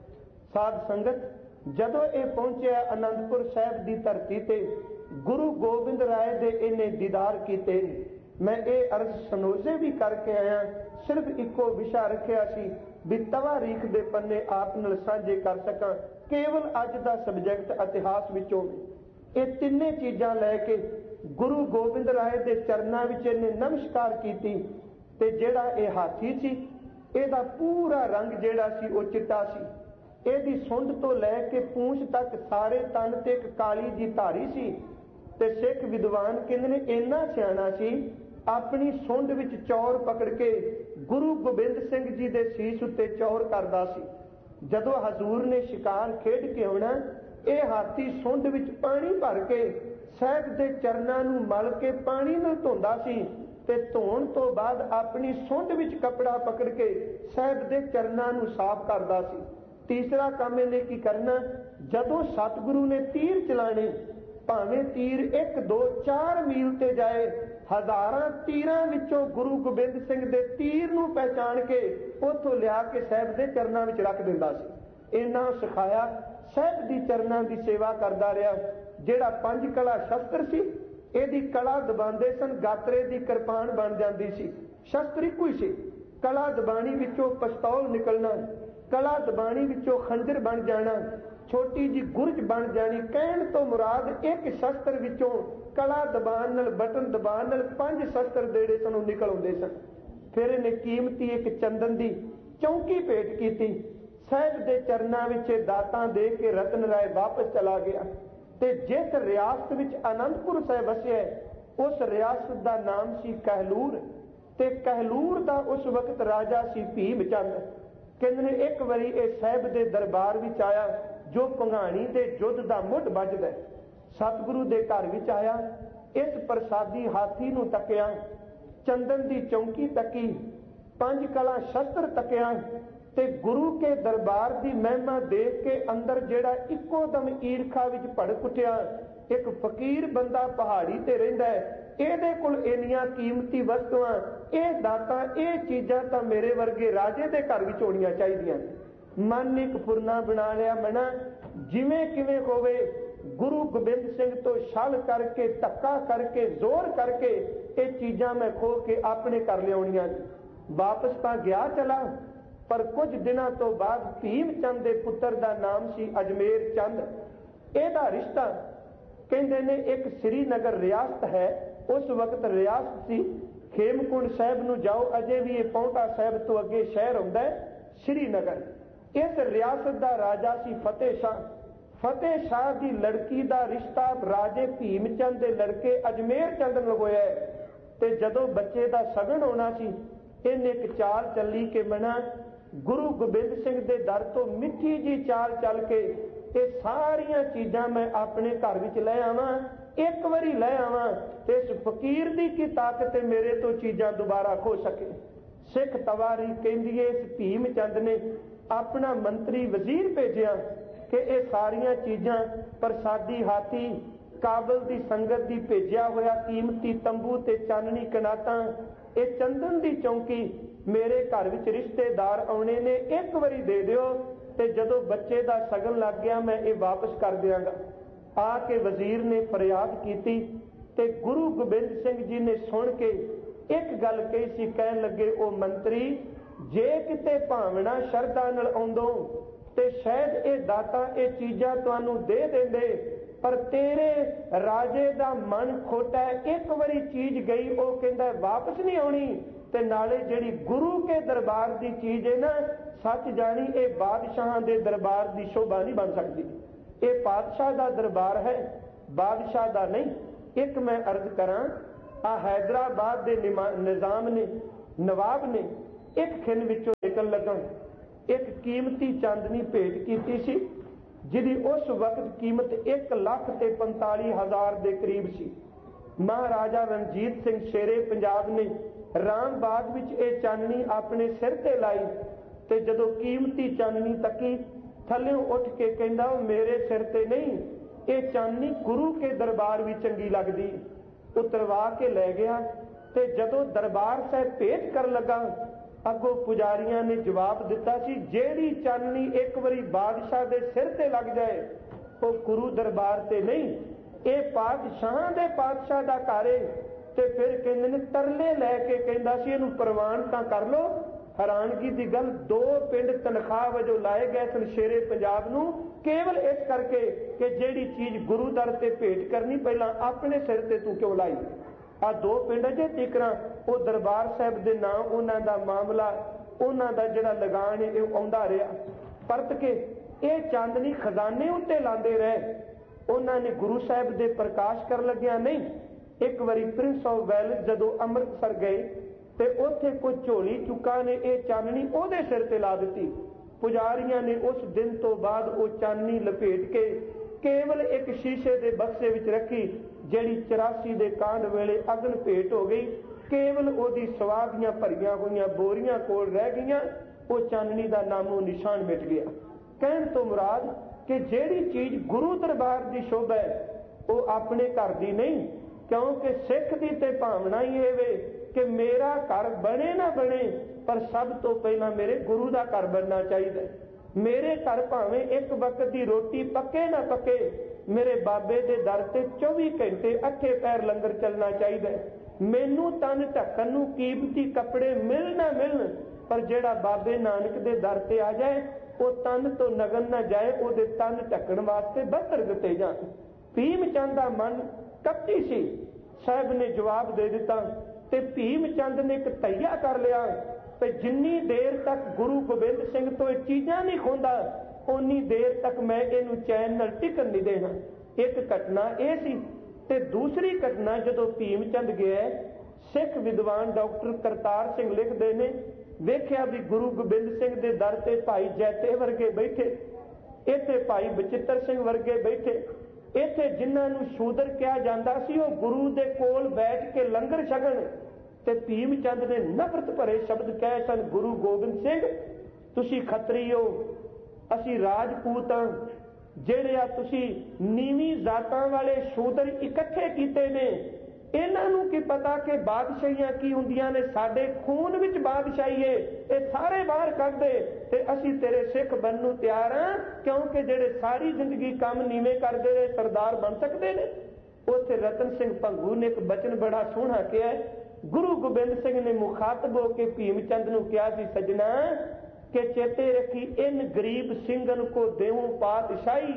A: ਸਾਧ ਸੰਗਤ, ਜਦੋਂ ਇਹ ਪਹੁੰਚਿਆ ਅਨੰਦਪੁਰ ਸਾਹਿਬ ਦੀ ਧਰਤੀ ਤੇ, ਗੁਰੂ ਗੋਬਿੰਦ ਰਾਏ ਦੇ ਇਹਨੇ ਦੀਦਾਰ ਕੀਤੇ। ਮੈਂ ਇਹ ਅਰਜ਼ ਸਨੋਜ਼ੇ ਵੀ ਕਰਕੇ ਆਇਆ, ਸਿਰਫ ਇੱਕੋ ਵਿਸ਼ਾ ਰੱਖਿਆ ਸੀ ਵੀ ਤਵਾਰੀਖ ਦੇ ਪੰਨੇ ਆਪ ਨਾਲ ਸਾਂਝੇ ਕਰ ਸਕਾਂ, ਕੇਵਲ ਅੱਜ ਦਾ ਸਬਜੈਕਟ ਇਤਿਹਾਸ ਵਿੱਚੋਂ। ਇਹ ਤਿੰਨੇ ਚੀਜ਼ਾਂ ਲੈ ਕੇ ਗੁਰੂ ਗੋਬਿੰਦ ਰਾਏ ਦੇ ਚਰਨਾਂ ਵਿੱਚ ਇਹਨੇ ਨਮਸਕਾਰ ਕੀਤੀ। ਤੇ ਜਿਹੜਾ ਇਹ ਹਾਥੀ ਸੀ, ਇਹਦਾ ਪੂਰਾ ਰੰਗ ਜਿਹੜਾ ਸੀ ਉਹ ਚਿੱਟਾ ਸੀ। ਇਹਦੀ ਸੁੰਡ ਤੋਂ ਲੈ ਕੇ ਪੂੰਛ ਤੱਕ ਸਾਰੇ ਤਨ ਤੇ ਇੱਕ ਕਾਲੀ ਜੀ ਧਾਰੀ ਸੀ। ਤੇ ਸਿੱਖ ਵਿਦਵਾਨ ਕਹਿੰਦੇ ਨੇ ਇੰਨਾ ਸਿਆਣਾ ਸੀ, ਆਪਣੀ ਸੁੰਡ ਵਿੱਚ ਚੌਰ ਪਕੜ ਕੇ ਗੁਰੂ ਗੋਬਿੰਦ ਸਿੰਘ ਜੀ ਦੇ ਸੀਸ ਉੱਤੇ ਚੌਰ ਕਰਦਾ ਸੀ। ਜਦੋਂ ਹਜ਼ੂਰ ਨੇ ਸ਼ਿਕਾਰ ਖੇਡ ਕੇ ਆਉਣਾ, ਇਹ ਹਾਥੀ ਸੁੰਡ ਵਿੱਚ ਪਾਣੀ ਭਰ ਕੇ ਸਾਹਿਬ ਦੇ ਚਰਨਾਂ ਨੂੰ ਮਲ ਕੇ ਪਾਣੀ ਨਾਲ ਧੋਂਦਾ ਸੀ ਤੇ ਧੋਣ ਤੋਂ ਬਾਅਦ ਆਪਣੀ ਸੁੰਡ ਵਿੱਚ ਕੱਪੜਾ ਪਕੜ ਕੇ ਸਾਹਿਬ ਦੇ ਚਰਨਾਂ ਨੂੰ ਸਾਫ਼ ਕਰਦਾ ਸੀ। ਤੀਸਰਾ ਕੰਮ ਇਹਨੇ ਕੀ ਕਰਨਾ, ਜਦੋਂ ਸਤਿਗੁਰੂ ਨੇ ਤੀਰ ਚਲਾਣੇ, ਭਾਵੇਂ ਤੀਰ 1 2 4 ਮੀਲ ਤੇ ਜਾਏ, ਹਜ਼ਾਰਾਂ ਤੀਰਾਂ ਵਿੱਚੋਂ ਗੁਰੂ ਗੋਬਿੰਦ ਸਿੰਘ ਦੇ ਤੀਰ ਨੂੰ ਪਹਿਚਾਣ ਕੇ ਉੱਥੋਂ ਲਿਆ ਕੇ ਸਾਹਿਬ ਦੇ ਚਰਨਾਂ ਵਿੱਚ ਰੱਖ ਦਿੰਦਾ ਸੀ। ਇਹਨਾਂ ਸਿਖਾਇਆ, ਸਾਹਿਬ ਦੀ ਚਰਨਾਂ ਦੀ ਸੇਵਾ ਕਰਦਾ ਰਿਹਾ। ਜਿਹੜਾ 5 ਕਲਾ ਸ਼ਸਤਰ ਸੀ, ਇਹਦੀ ਕਲਾ ਦਬਾਉਂਦੇ ਸਨ, ਗਾਤਰੇ ਦੀ ਕਿਰਪਾਨ ਬਣ ਜਾਂਦੀ ਸੀ। ਸ਼ਸਤਰ ਇੱਕੋ ਹੀ ਸੀ, ਕਲਾ ਦਬਾਣੀ ਵਿੱਚੋਂ ਪਿਸਤੌਲ ਨਿਕਲਣਾ, ਕਲਾ ਦਬਾਣੀ ਵਿੱਚੋਂ ਖੰਜਰ ਬਣ ਜਾਣਾ, ਛੋਟੀ ਜੀ ਗੁਰਜ ਬਣ ਜਾਣੀ। ਕਹਿਣ ਤੋਂ ਮੁਰਾਦ ਇੱਕ ਸ਼ਸਤਰ ਵਿੱਚੋਂ ਕਲਾ ਦਬਾਨ ਨਾਲ, ਬਟਨ ਦਬਾਨ ਨਾਲ 5 ਸ਼ਸਤਰ ਜਿਹੜੇ ਸਨ ਉਹ ਨਿਕਲ ਆਉਂਦੇ ਸਨ। ਫਿਰ ਇਹਨੇ ਕੀਮਤੀ ਇੱਕ ਚੰਦਨ ਦੀ ਚੌਂਕੀ ਭੇਟ ਕੀਤੀ। ਸਾਹਿਬ ਦੇ ਚਰਨਾਂ ਵਿੱਚ ਦਾਤਾਂ ਦੇ ਕੇ ਰਤਨ ਰਾਏ ਵਾਪਸ ਚਲਾ ਗਿਆ। ਤੇ ਜਿਸ ਰਿਆਸਤ ਵਿੱਚ ਅਨੰਦਪੁਰ ਸਾਹਿਬ ਵਸਿਆ, ਉਸ ਰਿਆਸਤ ਦਾ ਨਾਮ ਸੀ ਕਹਿਲੂਰ। ਤੇ ਕਹਿਲੂਰ ਦਾ ਉਸ ਵਕਤ ਰਾਜਾ ਸੀ ਭੀਮ ਚੰਦ। ਕਹਿੰਦੇ ਨੇ ਇੱਕ ਵਾਰੀ ਇਹ ਸਾਹਿਬ ਦੇ ਦਰਬਾਰ ਵਿੱਚ ਆਇਆ, ਜੋ ਭੰਗਾਣੀ ਦੇ ਯੁੱਧ ਦਾ ਮੁੱਢ ਵੱਜਦਾ। ਸਤਿਗੁਰੂ ਦੇ ਘਰ ਵਿੱਚ ਆਇਆ, ਇਸ ਪ੍ਰਸਾਦੀ ਹਾਥੀ ਨੂੰ ਤੱਕਿਆ, ਚੰਦਨ ਦੀ ਚੌਂਕੀ ਤੱਕੀ, 5 ਕਲਾ ਸ਼ਸਤਰ ਤੱਕਿਆ ਤੇ ਗੁਰੂ ਕੇ ਦਰਬਾਰ ਦੀ ਮਹਿਮਾ ਦੇਖ ਕੇ ਅੰਦਰ ਜਿਹੜਾ ਇੱਕੋ ਦਮ ਈਰਖਾ ਵਿੱਚ ਭੜਕ ਉੱਠਿਆ। ਇੱਕ ਫਕੀਰ ਬੰਦਾ ਪਹਾੜੀ ਤੇ ਰਹਿੰਦਾ ਹੈ, ਇਹਦੇ ਕੋਲ ਇੰਨੀਆਂ ਕੀਮਤੀ ਵਸਤੂਆਂ, ਇਹ ਦਾਤਾਂ, ਇਹ ਚੀਜ਼ਾਂ ਤਾਂ ਮੇਰੇ ਵਰਗੇ ਰਾਜੇ ਦੇ ਘਰ ਵਿੱਚ ਹੋਣੀਆਂ ਚਾਹੀਦੀਆਂ। ਮਨ ਇੱਕ ਫੁਰਨਾ ਬਣਾ ਲਿਆ, ਮਨਾ ਜਿਵੇਂ ਕਿਵੇਂ ਹੋਵੇ ਗੁਰੂ ਗੋਬਿੰਦ ਸਿੰਘ ਤੋਂ ਛਲ ਕਰਕੇ, ਧੱਕਾ ਕਰਕੇ, ਜ਼ੋਰ ਕਰਕੇ ਇਹ ਚੀਜ਼ਾਂ ਮੈਂ ਖੋਹ ਕੇ ਆਪਣੇ ਘਰ ਲਿਆਉਣੀਆਂ। ਵਾਪਸ ਤਾਂ ਗਿਆ ਚਲਾ, ਪਰ ਕੁਝ ਦਿਨਾਂ ਤੋਂ ਬਾਅਦ ਭੀਮ ਚੰਦ ਦੇ ਪੁੱਤਰ ਦਾ ਨਾਮ ਸੀ ਅਜਮੇਰ ਚੰਦ। ਇਹਦਾ ਰਿਸ਼ਤਾ ਕਹਿੰਦੇ ਨੇ ਇੱਕ ਸ੍ਰੀਨਗਰ ਰਿਆਸਤ ਹੈ, ਉਸ ਵਕਤ ਰਿਆਸਤ ਸੀ। ਖੇਮਕੁੰਡ ਸਾਹਿਬ ਨੂੰ ਜਾਓ, ਅਜੇ ਵੀ ਇਹ ਪੌਂਟਾ ਸਾਹਿਬ ਤੋਂ ਅੱਗੇ ਸ਼ਹਿਰ ਹੁੰਦਾ ਹੈ ਸ੍ਰੀਨਗਰ। ਇਸ ਰਿਆਸਤ ਦਾ ਰਾਜਾ ਸੀ ਫਤਿਹ ਸ਼ਾਹ। ਫਤਿਹ ਸ਼ਾਹ ਦੀ ਲੜਕੀ ਦਾ ਰਿਸ਼ਤਾ ਰਾਜੇ ਭੀਮ ਚੰਦ ਦੇ ਲੜਕੇ ਅਜਮੇਰ ਚੰਦ ਨਾਲ ਹੋਇਆ। ਤੇ ਜਦੋਂ ਬੱਚੇ ਦਾ ਸਗਨ ਹੋਣਾ ਸੀ, ਇਹਨੇ ਇੱਕ ਚਾਲ ਚੱਲੀ ਕਿ ਮਨਾ ਗੁਰੂ ਗੋਬਿੰਦ ਸਿੰਘ ਦੇ ਦਰ ਤੋਂ ਮਿੱਠੀ ਜੀ ਚਾਲ ਚੱਲ ਕੇ ਇਹ ਸਾਰੀਆਂ ਚੀਜ਼ਾਂ ਮੈਂ ਆਪਣੇ ਘਰ ਵਿੱਚ ਲੈ ਆਵਾਂ, ਇੱਕ ਵਾਰੀ ਲੈ ਆਵਾਂ ਤੇ ਇਸ ਫਕੀਰ ਦੀ ਕੀ ਤਾਕਤ ਮੇਰੇ ਤੋਂ ਚੀਜ਼ਾਂ ਦੁਬਾਰਾ ਖੋ ਸਕੇ। ਸਿੱਖ ਤਵਾਰੀ ਕਹਿੰਦੀ ਹੈ, ਇਸ ਭੀਮ ਚੰਦ ਨੇ ਆਪਣਾ ਮੰਤਰੀ ਵਜ਼ੀਰ ਭੇਜਿਆ ਕਿ ਇਹ ਸਾਰੀਆਂ ਚੀਜ਼ਾਂ, ਪ੍ਰਸਾਦੀ ਹਾਥੀ, ਕਾਬਲ ਦੀ ਸੰਗਤ ਦੀ ਭੇਜਿਆ ਹੋਇਆ ਕੀਮਤੀ ਤੰਬੂ ਤੇ ਚਾਨਣੀ ਕਨਾਤਾਂ, ਇਹ ਚੰਦਨ ਦੀ ਚੌਂਕੀ ਮੇਰੇ ਘਰ ਵਿੱਚ ਰਿਸ਼ਤੇਦਾਰ ਆਉਣੇ ਨੇ, ਇੱਕ ਵਾਰੀ ਦੇ ਦਿਓ ਤੇ ਜਦੋਂ ਬੱਚੇ ਦਾ ਸਗਨ ਲੱਗ ਗਿਆ ਮੈਂ ਇਹ ਵਾਪਸ ਕਰ ਦਿਆਂਗਾ। ਆ ਕੇ ਵਜ਼ੀਰ ਨੇ ਫਰਿਆਦ ਕੀਤੀ ਤੇ ਗੁਰੂ ਗੋਬਿੰਦ ਸਿੰਘ ਜੀ ਨੇ ਸੁਣ ਕੇ ਇੱਕ ਗੱਲ ਕਹੀ ਸੀ। ਕਹਿਣ ਲੱਗੇ, ਉਹ ਮੰਤਰੀ, ਜੇ ਕਿਤੇ ਭਾਵਨਾ ਸ਼ਰਧਾ ਨਾਲ ਆਉਂਦੋ ਤੇ ਸ਼ਾਇਦ ਇਹ ਦਾਤਾ ਇਹ ਚੀਜ਼ਾਂ ਤੁਹਾਨੂੰ ਦੇ ਦਿੰਦੇ, ਪਰ ਤੇਰੇ ਰਾਜੇ ਦਾ ਮਨ ਖੋਟਾ ਹੈ। ਇੱਕ ਵਾਰੀ ਚੀਜ਼ ਗਈ, ਉਹ ਕਹਿੰਦਾ ਵਾਪਸ ਨਹੀਂ ਆਉਣੀ। ਤੇ ਨਾਲੇ ਜਿਹੜੀ ਗੁਰੂ ਕੇ ਦਰਬਾਰ ਦੀ ਚੀਜ਼ ਹੈ ਨਾ, ਸੱਚ ਜਾਣੀ ਇਹ ਬਾਦਸ਼ਾਹਾਂ ਦੇ ਦਰਬਾਰ ਦੀ ਸ਼ੋਭਾ ਨਹੀਂ ਬਣ ਸਕਦੀ। ये पातशाह का दरबार है, बादशाह का नहीं। एक मैं अर्ज करा, आ हैदराबाद के निजाम ने, नवाब ने एक खिन विचों निकल लगा एक कीमती चांदनी भेंट की सी, जिहदी उस वक्त कीमत 1,45,000 के करीब सी। महाराजा रणजीत सिंह शेरे पंजाब ने रामबाग विच ये चांदनी अपने सिर ते लाई, ते जदों कीमती चांदनी तकी थल्लों उठ के कहंदा मेरे सिर ते नहीं, ये चांदनी गुरु के दरबार भी चंगी लगदी। उतरवा के लै गया, ते जदों दरबार साहब भेंट कर लगा, अगों पुजारियां ने जवाब दिता सी, जेड़ी चांदनी एक बारी बादशाह दे सिर ते लग जाए वो गुरु दरबार ते नहीं, ये पातशाह दे पातशाह दा घर है। ते फिर कहंदे ने तरले लैके कहंदा सी इहनूं प्रवान तां कर लो। हैरानगी की गल, 2 पिंड तनख्वाह वजों लाए गए सन शेरे पंजाब नूं, केवल इस करके कि जिहड़ी चीज गुरु दर ते भेंट करनी पहला अपने सिर ते तू क्यों लाई। आ 2 पिंड जे तिकरा वो दरबार साहब दे नाम उन्हां दा मामला, उन्हां दा जिहड़ा लगान है इह आउंदा रहा। परत के ये चांदनी खजाने उत्ते लांदे रहे, उन्हां ने गुरु साहब दे प्रकाश कर लग्या नहीं। एक बारी प्रिंस ऑफ वेल्स जदों अमृतसर गए ते उत्थे कोई झोली चुका ने यह चांदनी उहदे सिर ते ला दी। पुजारियां ने उस दिन तो बाद वो चांदनी लपेट के केवल एक शीशे के बक्से विच रखी, जिहड़ी 84 दे कांड वेले अगन भेंट हो गई। केवल ओदी सवादियां भरियां होईयां बोरियां कोल रह गईयां, वो चांदनी का नामो निशान मिट गया। कहण तो मुराद कि जिहड़ी चीज गुरु दरबार की शोभा है वो अपने घर की नहीं, क्योंकि सिख की तो भावना ही है कि मेरा घर बने ना बने पर सब तो पहला मेरे गुरु का घर बनना चाहिए। मेरे घर भावें एक वक्त की रोटी पके ना पके, मेरे बाबे के दर से 24 घंटे अठे पैर लंगर चलना चाहिए। मैनू तन ढकन नूं कीमती कपड़े मिल ना मिलन, पर जेड़ा बाबे नानक के दर से आ जाए वो तन तो नगन ना जाए, वो तन ढकन वास्ते बस्तर दिते जाए। भीम चंद का मन कपटी सी, साहब ने जवाब दे दिता ते भीम चंद ने एक तैया कर लिया ते जिन्नी देर तक गुरु गोबिंद सिंह तो ये चीज़ां नहीं खोंदा उन्नी देर तक मैं इनू चैन नाल टिकन नहीं देना। एक घटना यह सी ते दूसरी घटना जदों भीम चंद गया, सिख विद्वान डॉक्टर करतार सिंह लिखते हैं, वेख्या भी गुरु गोबिंद सिंह के दर से भाई जैते वर्गे बैठे, इत्थे भाई बचित्र सिंह वर्गे बैठे, इत्थे जिन्हां नूं शूदर कहा जाता सी वो गुरु दे कोल बैठ के लंगर छकण। ते भीम चंद ने नफरत भरे शब्द कहे सन, गुरु गोबिंद सिंह तुसी खतरी हो, असी राजपूत हां, जिहड़े आ तुसी नीवी जातां वाले शूदर इकट्ठे कीते ने, इन्हां नूं की पता कि बादशाहियां की हुंदियां ने, साडे खून विच बादशाही है, ये सारे बाहर कढ दे ते असी तेरे सिख बनन नूं तैयार हां, क्योंकि जिहड़े सारी जिंदगी काम नीवें करदे रहे सरदार बन सकते हैं। उत्थे रतन सिंह भंगू ने एक बचन बड़ा सोहना किया, गुरु गोबिंद सिंह ने मुखातब होकर भीम चंद नूं कहा सी, सजना के चेते रखी इन गरीब सिंगन को देऊं पातशाही,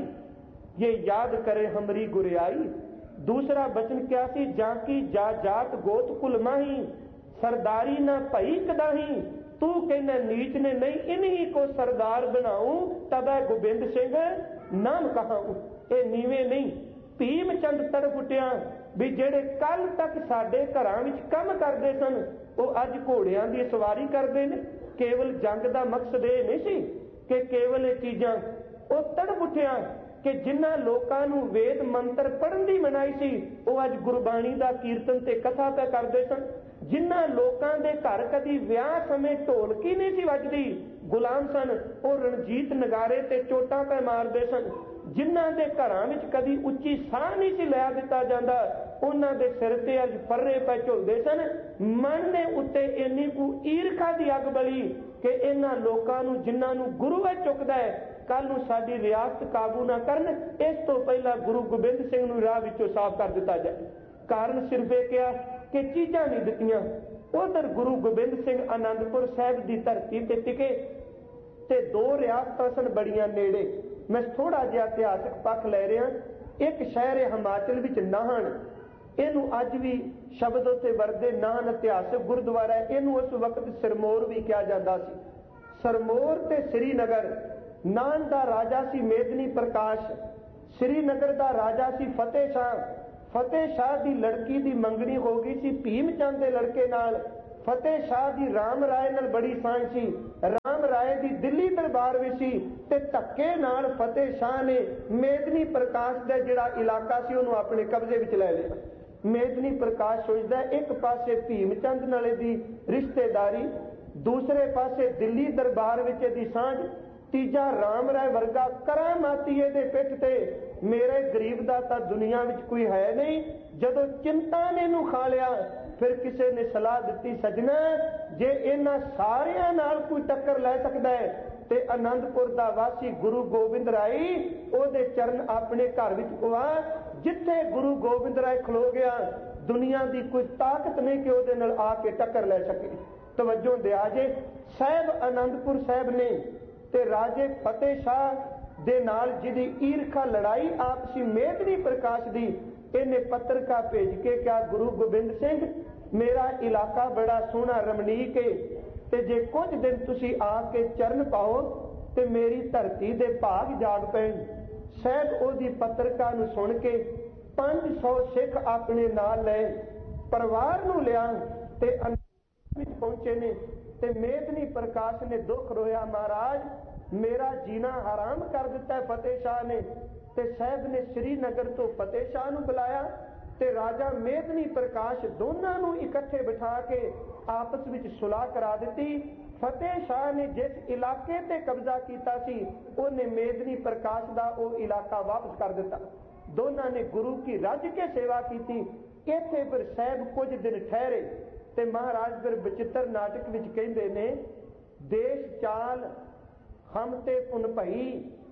A: ये याद करे हमारी गुरियाई। दूसरा बचन क्या सी, जाकी जा जात गोत कुल माही, सरदारी ना भई कदाही, तू कहना नीच ने नहीं इन्हीं को सरदार बनाऊं, तब है गोबिंद सिंह नाम कहाऊं। ये नीवे नहीं। भीम चंद तड़फ उठिया भी जेड़े कल तक साडे घरां विच काम करदे सन वो अज घोड़ियां दी सवारी करदे ने। केवल जंग का मकसद ये नहीं सी कि केवल ये चीज़ां, वो तड़फ उठिया कि जिन्हां लोकां नूं वेद मंत्र पढ़न दी मनाई सी वो अज गुरबाणी दा कीर्तन ते कथा पे करदे सन। जिन्हां लोकां दे घर कदी विआह समय ढोलकी नहीं सी वजदी, गुलाम सन, वो रणजीत नगारे ते चोटां पे मारदे सन। जिन्हां दे घरां विच कदी उच्ची साह नहीं सी लै दिता जांदा, उन्हां दे सिर ते अज फर्रे पै झुलदे सन। मन ने उत्ते इन्नी कु ईरखा दी अग बली कि इन्हां लोकां नूं जिन्हां नूं गुरु है चुकदा है, कल नूं साडी रियासत काबू ना करन, इस तो पहला गुरु गोबिंद सिंह नूं राह विचों साफ कर दिता जाए। कारण सिर्फ यह किया कि चीज़ां नहीं दित्तियां। उधर गुरु गोबिंद सिंह आनंदपुर साहिब की धरती ते टिके ते 2 रियासतां सन बड़ियां नेड़े। मैं थोड़ा जिहा इतिहासक पक्ष लै रहा। एक शहर है हिमाचल विच नाहन, इनू अज भी शब्द उत्ते वरदे, नाहन इतिहासक गुरुद्वारा है, इनू उस वक्त सिरमौर भी कहा जाता सी। सरमौर ते श्रीनगर, नाहन दा राजा सी मेदनी प्रकाश, श्रीनगर का राजा सी फतेह शाह की लड़की की मंगनी हो गई सी भीम चंद के लड़के नाल। फतेह शाह की राम राय नाल बड़ी सांझ सी, राम राय की दिल्ली दरबार में सी ते धक्के नाल फतेह शाह ने मेदनी प्रकाश का जिहड़ा इलाका सी उहनूं अपने कब्जे विच लै लिया। मेदनी प्रकाश सोचदा एक पासे भीम चंद नाले दी रिश्तेदारी, दूसरे पासे दिल्ली दरबार विच दी सांझ, तीजा राम राय वर्गा करामाती दे पिठ ते मेरे गरीब दा तां दुनिया विच कोई है नहीं। जदों चिंता ने इहनूं खा लिया फिर किसी ने सलाह दी, सजना जे इन्हां सारियां नाल कोई टक्कर लै सकदा है ते आनंदपुर दा वासी गुरु गोबिंद राय ओहदे चरण अपने घर विच पवा। जिथे गुरु गोबिंद राय खलो गया दुनिया की कोई ताकत नहीं कि ओहदे नाल आके टक्कर लै सके। तवज्जो दिया जे साहब आनंदपुर साहब ने ते राजे फतेह शाह दे नाल जिहदी ईरखा लड़ाई आपसी मेदनी प्रकाश दी, इन्हें पत्रका भेज के क्या गुरु गोबिंद सिंह मेरा इलाका बड़ा सोहना रमणीक है ते जे कुछ दिन तुसी आके चरण पाओ ते मेरी धरती दे भाग जाग पैण। साहब ओदी पत्रका नूं सुन के 500 सिख अपने नाल ले परिवार नूं लिया ते विच पहुंचे ने ते मेदनी प्रकाश ने दुख रोया, महाराज मेरा जीना हराम कर दिता है फतेह शाह ने। ते साहब ने श्रीनगर तो फतेह शाह नूं बुलाया ते राजा मेदनी प्रकाश दोनों नूं इकट्ठे बिठा के आपस विच सुलह करा दी। फतेह शाह ने जिस इलाके ते कब्जा कीता सी उन्हें मेदनी प्रकाश दा वो इलाका वापस कर दिता। दोनों ने गुरु की रज के सेवा की। इत्थे फिर साहब कुछ दिन ठहरे ते महाराज फिर बचित्र नाटक विच कहंदे ने, देश चाल हम ते पुन भई,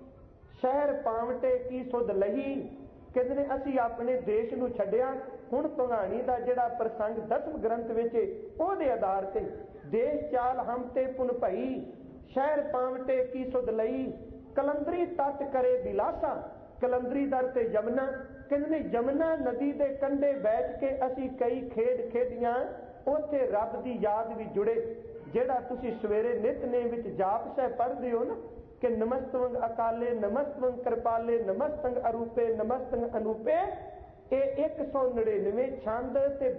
A: शहर पावटे की सुध लही। कहते ने असी अपने देश नूं छड्डिया, हुण भंगाणी दा जिहड़ा प्रसंग 10वें ग्रंथ विच ओहदे आधार ते देश चाल हम ते पुन भई, शहर पावटे की सुध लई, कलंदरी तट करे बिलासा। कलंदरी दर ते यमुना, कहते ने यमुना नदी दे कंढे बैठ के असी कई खेड खेडियां, उत्थे रब दी याद भी जुड़े। जिहड़ा तुसी सवेरे नितनेम विच जाप साहिब पढ़दे हो ना कि नमस्तवंग अकाले, नमस्तवंग कृपाले, नमस्तंग अरूपे, नमस्तंग अनूपे, ये 199 छंद ते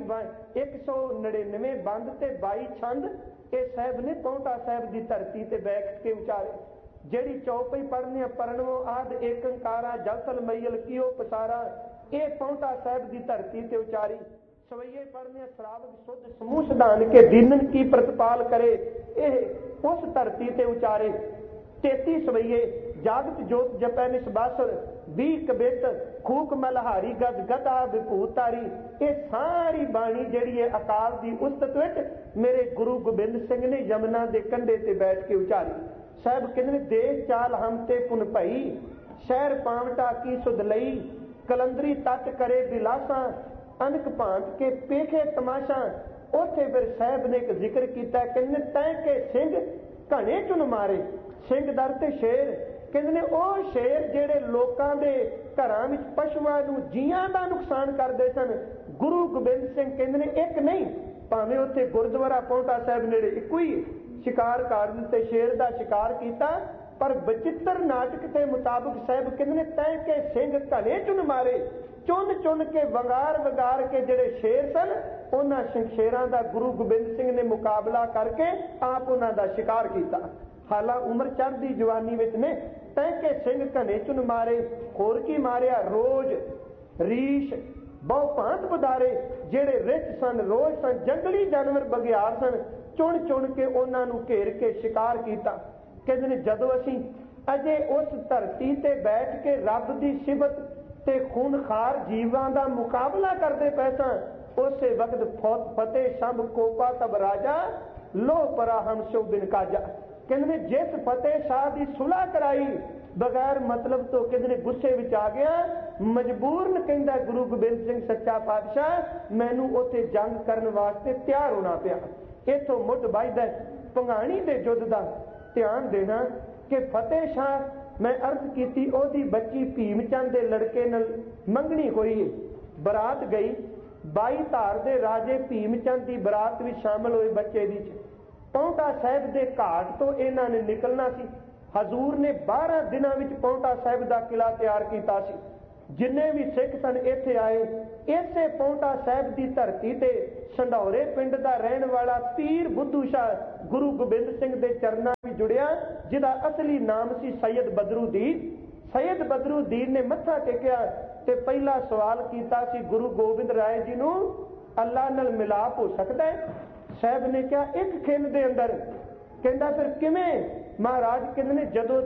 A: 199 बंद ते 22 छंद ये साहब ने पौंटा साहब की धरती ते बैठ के उचारे। जेड़ी चौपई पढ़ने परनवो आद एकंकारा जलतल मैयल कियो पसारा, ये पौंटा साहब की धरती ते उचारी। सवैये पढ़ने श्रावक शुद्ध समूह सिद्धांत के दीनन की प्रतिपाल करे, यह उस धरती ते उचारे। 33 सवैये जागत जोत जपै निसबासर, 20 कबित खूक मलहारी गद गदा विभूतारी। ये सारी बाणी जिहड़ी है अकाल की उस्तत विच मेरे गुरु गोबिंद सिंह ने यमुना के कंढे ते बैठ के उचारी। साहब कहते देश चाल हम ते पुन भई, शहर पावटा की सुध लई, कलंदरी तट करे बिलासा, अनक भांत के पेखे तमाशा। उथे फिर साहब ने एक जिक्र किया, कहते तै के सिंह घने चुन मारे, सिंह दर ते शेर। कहते ने ਉਹ शेर ਜਿਹੜੇ ਲੋਕਾਂ ਦੇ ਘਰਾਂ ਵਿੱਚ ਪਸ਼ੂਆਂ ਨੂੰ ਜੀਆਂ ਦਾ ਨੁਕਸਾਨ ਕਰਦੇ ਸਨ, ਗੁਰੂ ਗੋਬਿੰਦ ਸਿੰਘ ਕਹਿੰਦੇ ਨੇ ਇੱਕ ਨਹੀਂ, ਭਾਵੇਂ ਉੱਥੇ ਗੁਰਦੁਆਰਾ ਪੌਂਟਾ ਸਾਹਿਬ ਨੇੜੇ ਇੱਕੋ ਹੀ शिकार कर दिते, शेर का शिकार किया। पर बचित्र नाटक के मुताबिक साहब कहते तै के सिंह घने चुन मारे, चुन चुन के वंगार वंगार के जेड़े शेर सन उन्होंने शेरां का गुरु गोबिंद सिंह ने मुकाबला करके आप उन्हों का शिकार किया। हालां उम्र चढ़दी जवानी विच ने तै के सिंह घने चुन मारे, होर की मारिया रोज रीछ बहु भांत बधारे, जेड़े रिच सन रोज सन जंगली जानवर बगियार सन, चुन चुन के उन्होंने घेर के शिकार किया। कहते ने जदों असीं अजे उस धरती ते बैठ के रब की सिफत ते खूनखार जीवां दा मुकाबला करते पै सां, उस वक्त फतेह शंभ कोपा तब राजा लो परा हम शो बिन काजा। कहते जिस फतेह शाह की सुलह कराई बगैर मतलब तो कहते गुस्से विच आ गया, मजबूरन कहंदा गुरु गोबिंद सिंह सच्चा पातशाह मैनू उत्थे जंग करन वास्ते तैयार होना पिया। इथों मुੱਢ ਵੱਜਦਾ ਭੰਗਾਣੀ ਦੇ युद्ध का ध्यान देना कि फतेह शाह मैं अर्ज की ओदी बच्ची भीम चंद के लड़के नाल मंगनी हुई है, बरात गई 22 धार के राजे भीम चंद की बरात भी शामिल हुए बच्चे दी। पौंटा साहब के घाट तो इन्हों ने निकलना सी, हजूर ने 12 दिनों में पौंटा साहिब का किला तैयार किया सी। जिन्ने भी सिख सन इत्थे आए, इसे पौंटा साहिब की धरती ते संढौरे पिंड का रहन वाला पीर बुद्धू शाह गुरु गोबिंद सिंह के चरणों में जुड़िया, जिसका असली नाम सी सैयद बदरुद्दीन। सैयद बदरुद्दीन ने मत्था टेकिया ते पहला सवाल किया सी, गुरु गोबिंद राय जी नूं अल्लाह नाल मिलाप हो सकता है? साहब ने कहा एक खिन दे अंदर। कहता फिर किवें? महाराज कहते ने जदों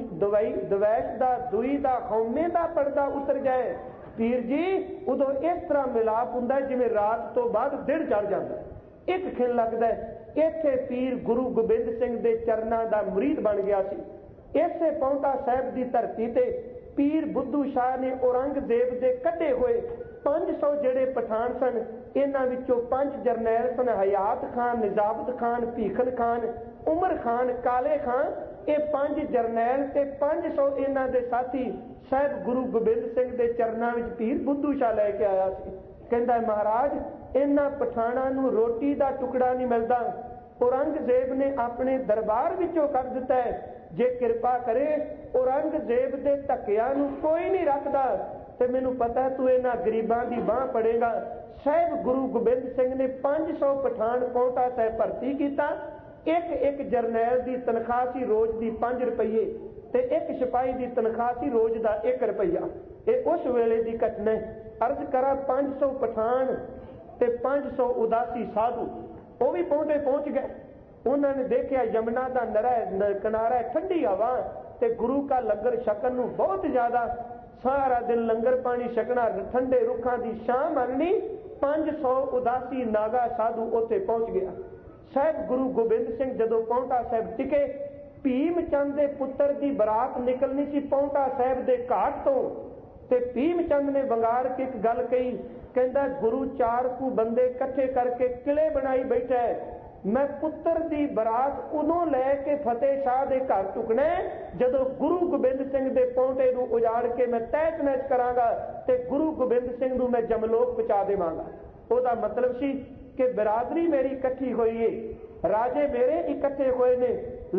A: दवैश का दुई का खौमे का पर्दा उतर जाए पीर जी, उदों इस तरह मिलाप हुंदा है जिवें रात तो बाद दिन चढ़ जाता है। एक खिन लगता है इत्थे पीर गुरु गोबिंद सिंह के चरणों का मुरीद बन गया सी। इसे पौंटा साहिब की धरती ते पीर बुद्धू शाह ने औरंगजेब के कटे हुए 500 जेड़े पठान सन, इन्हां विचों 5 जरनैल सन, हयात खान, निजामत खान, भीखन खान, उमर खान, काले खान, ये 5 जरनैल ते 500 इन्हां दे साथी साहिब गुरु गोबिंद सिंह के चरणों में पीर बुद्धू शाह लैके आया सी। कहंदा महाराज इन्हां पठाणां नूं रोटी का टुकड़ा नहीं मिलता, औरंगजेब ने अपने दरबार विचों कढ दिता है, जे कृपा करे औरंगजेब के धक्कियां नूं कोई नहीं रखता ते मैनूं पता है तू इन्हां गरीबां दी बांह पड़ेगा। साहिब गुरु गोबिंद सिंह ने 500 पठान पौंटा साहिब भर्ती किया। एक जरनैल की तनख्वाह सी रोज की 5 रुपये ते एक सिपाही की तनख्वाह सी रोज का 1 रुपया। ये उस वेले की घटना है। अर्ज करा 500 पठान ते 500 उदासी साधु वो भी पौंटे पहुंच गए। उन्होंने देखा यमुना का किनारा ठंडी हवा ते गुरु का लंगर छकन नूं बहुत ज्यादा, सारा दिन लंगर पानी छकना, ठंडे रुखों की छां माननी। 500 उदासी नागा साधु उत्थे पहुंच गया। साहिब गुरु गोबिंद सिंह जदों पौंटा साहिब टिके, भीम चंद के पुत्र की बरात निकलनी सी पौंटा साहिब के घाट तो, ते भीम चंद ने वंगार के एक गल कही, कहंदा गुरु 4 कू बंदे इकट्ठे करके किले बनाई बैठा है, मैं पुत्र की बरात उदों लैके फतेह शाह के घर टुकना जदों गुरु गोबिंद सिंह के पौंटे नूं उजाड़ के मैं तहस नहस करांगा ते गुरु गोबिंद सिंह नूं मैं जमलोक पहुंचा देवांगा। ओहदा मतलब सी कि बिरादरी मेरी इकट्ठी हुई है, राजे मेरे इकट्ठे हुए ने,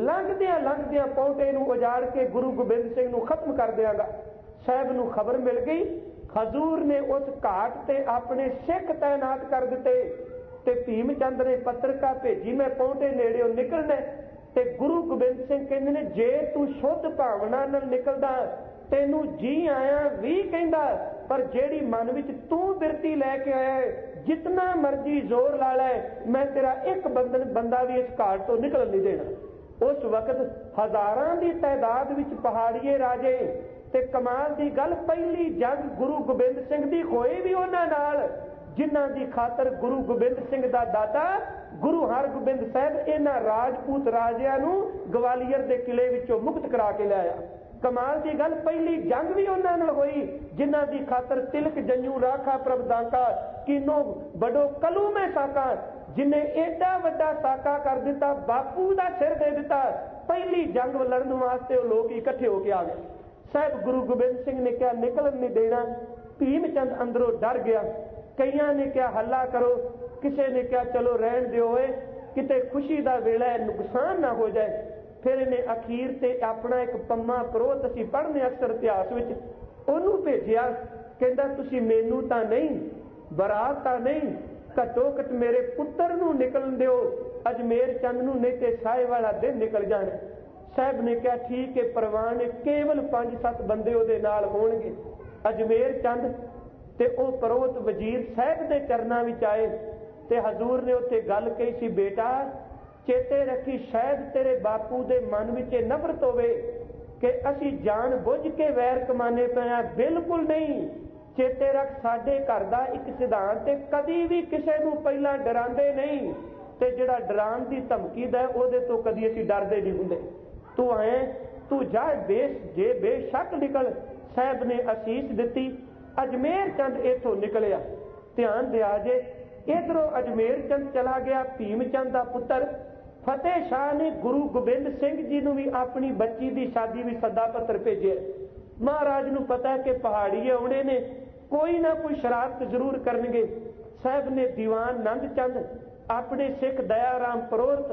A: लंघदियां पौंटे नूं उजाड़ के गुरु गोबिंद सिंह नूं खत्म कर देंगा। साहब नूं खबर मिल गई, हजूर ने उस घाट ते अपने सिख तैनात कर दिते ते भीम चंद ने पत्रिका भेजी मैं पौंटे नेड़े निकलना ते गुरु गोबिंद सिंह कहंदे ने जे तू शुद्ध भावना नाल निकलदा तेनू जी आया भी कहंदा, पर जेड़ी मन विच तू बिरती लैके आया जितना मर्जी जोर ला लै मैं तेरा एक बंदा भी इस घाट तो निकल नहीं देना। उस वक्त हजारां की तादाद विच पहाड़िए राजे ते कमाल की गल पहली जंग गुरु गोबिंद सिंह दी होई भी उन्हां नाल जिन्हां दी खातर गुरु गोबिंद सिंह दा दादा गुरु हरगोबिंद साहब इन्हां राजपूत राजियां नूं ग्वालियर दे किले विचों मुक्त करा के लाया। कमाल की गल पहली जंग भी उन्हां नाल होई जिन्हां दी खातर तिलक जंजू राखा प्रभदाका किनो बड़ो कलू में साका जिन्हें एडा वड्डा साका कर दिता बापू दा सिर दे दिता। पहली जंग लड़न वास्ते वो लोग इकट्ठे होके आ गए। साहब गुरु गोबिंद सिंह ने क्या निकलन नहीं देना। भीम चंद अंदरों डर गया। कईयां ने क्या हल्ला करो, किसी ने क्या चलो रहन दिओ किते खुशी का वेला है नुकसान ना हो जाए। फिर इन्हें अखीर से अपना एक पम्मा परोत असीं पढ़ने अक्सर इतिहास विच उन्होंने भेजिया, कहंदा तुसीं मैनू तां नहीं बरात तां नहीं घट्टो घट मेरे पुत्र नूं निकलन दिओ अजमेर चंद नूं नहीं ते साए वाला दिन निकल जाना। साहब ने कहा ठीक है परवाह ने केवल 5-7 बंदे उहदे नाल होणगे। अजमेर चंद ते ओ परोत वजीर साहब के चरणों में आए ते हजूर ने उत्थे गल कही सी बेटा चेते रखी शायद तेरे बापू दे मन में नफरत होवे कि असी जान बुझ के वैर कमाने पे हैं, बिल्कुल नहीं। चेते रख साडे घर दा एक सिद्धांत कदी भी किसी नूं पहला डरांदे नहीं ते जिहड़ा डराण दी धमकी दा ओहदे तो कदी असी डरदे नहीं हुंदे। तू आए तू जा जे बेशक निकल। साहब ने असीस दिती। अजमेर चंद इथों निकलिया। ध्यान दिया जे इधरों अजमेर चंद चला गया। भीम चंद का पुत्र फतेह शाह ने गुरु गोबिंद सिंह जी नूं भी अपनी बच्ची की शादी भी सदा पत्र भेजे। महाराज नूं पता है कि पहाड़ी आउणे ने कोई ना कोई शरारत जरूर करनगे। साहब ने दीवान नंद चंद अपने सिख दयाराम परोहित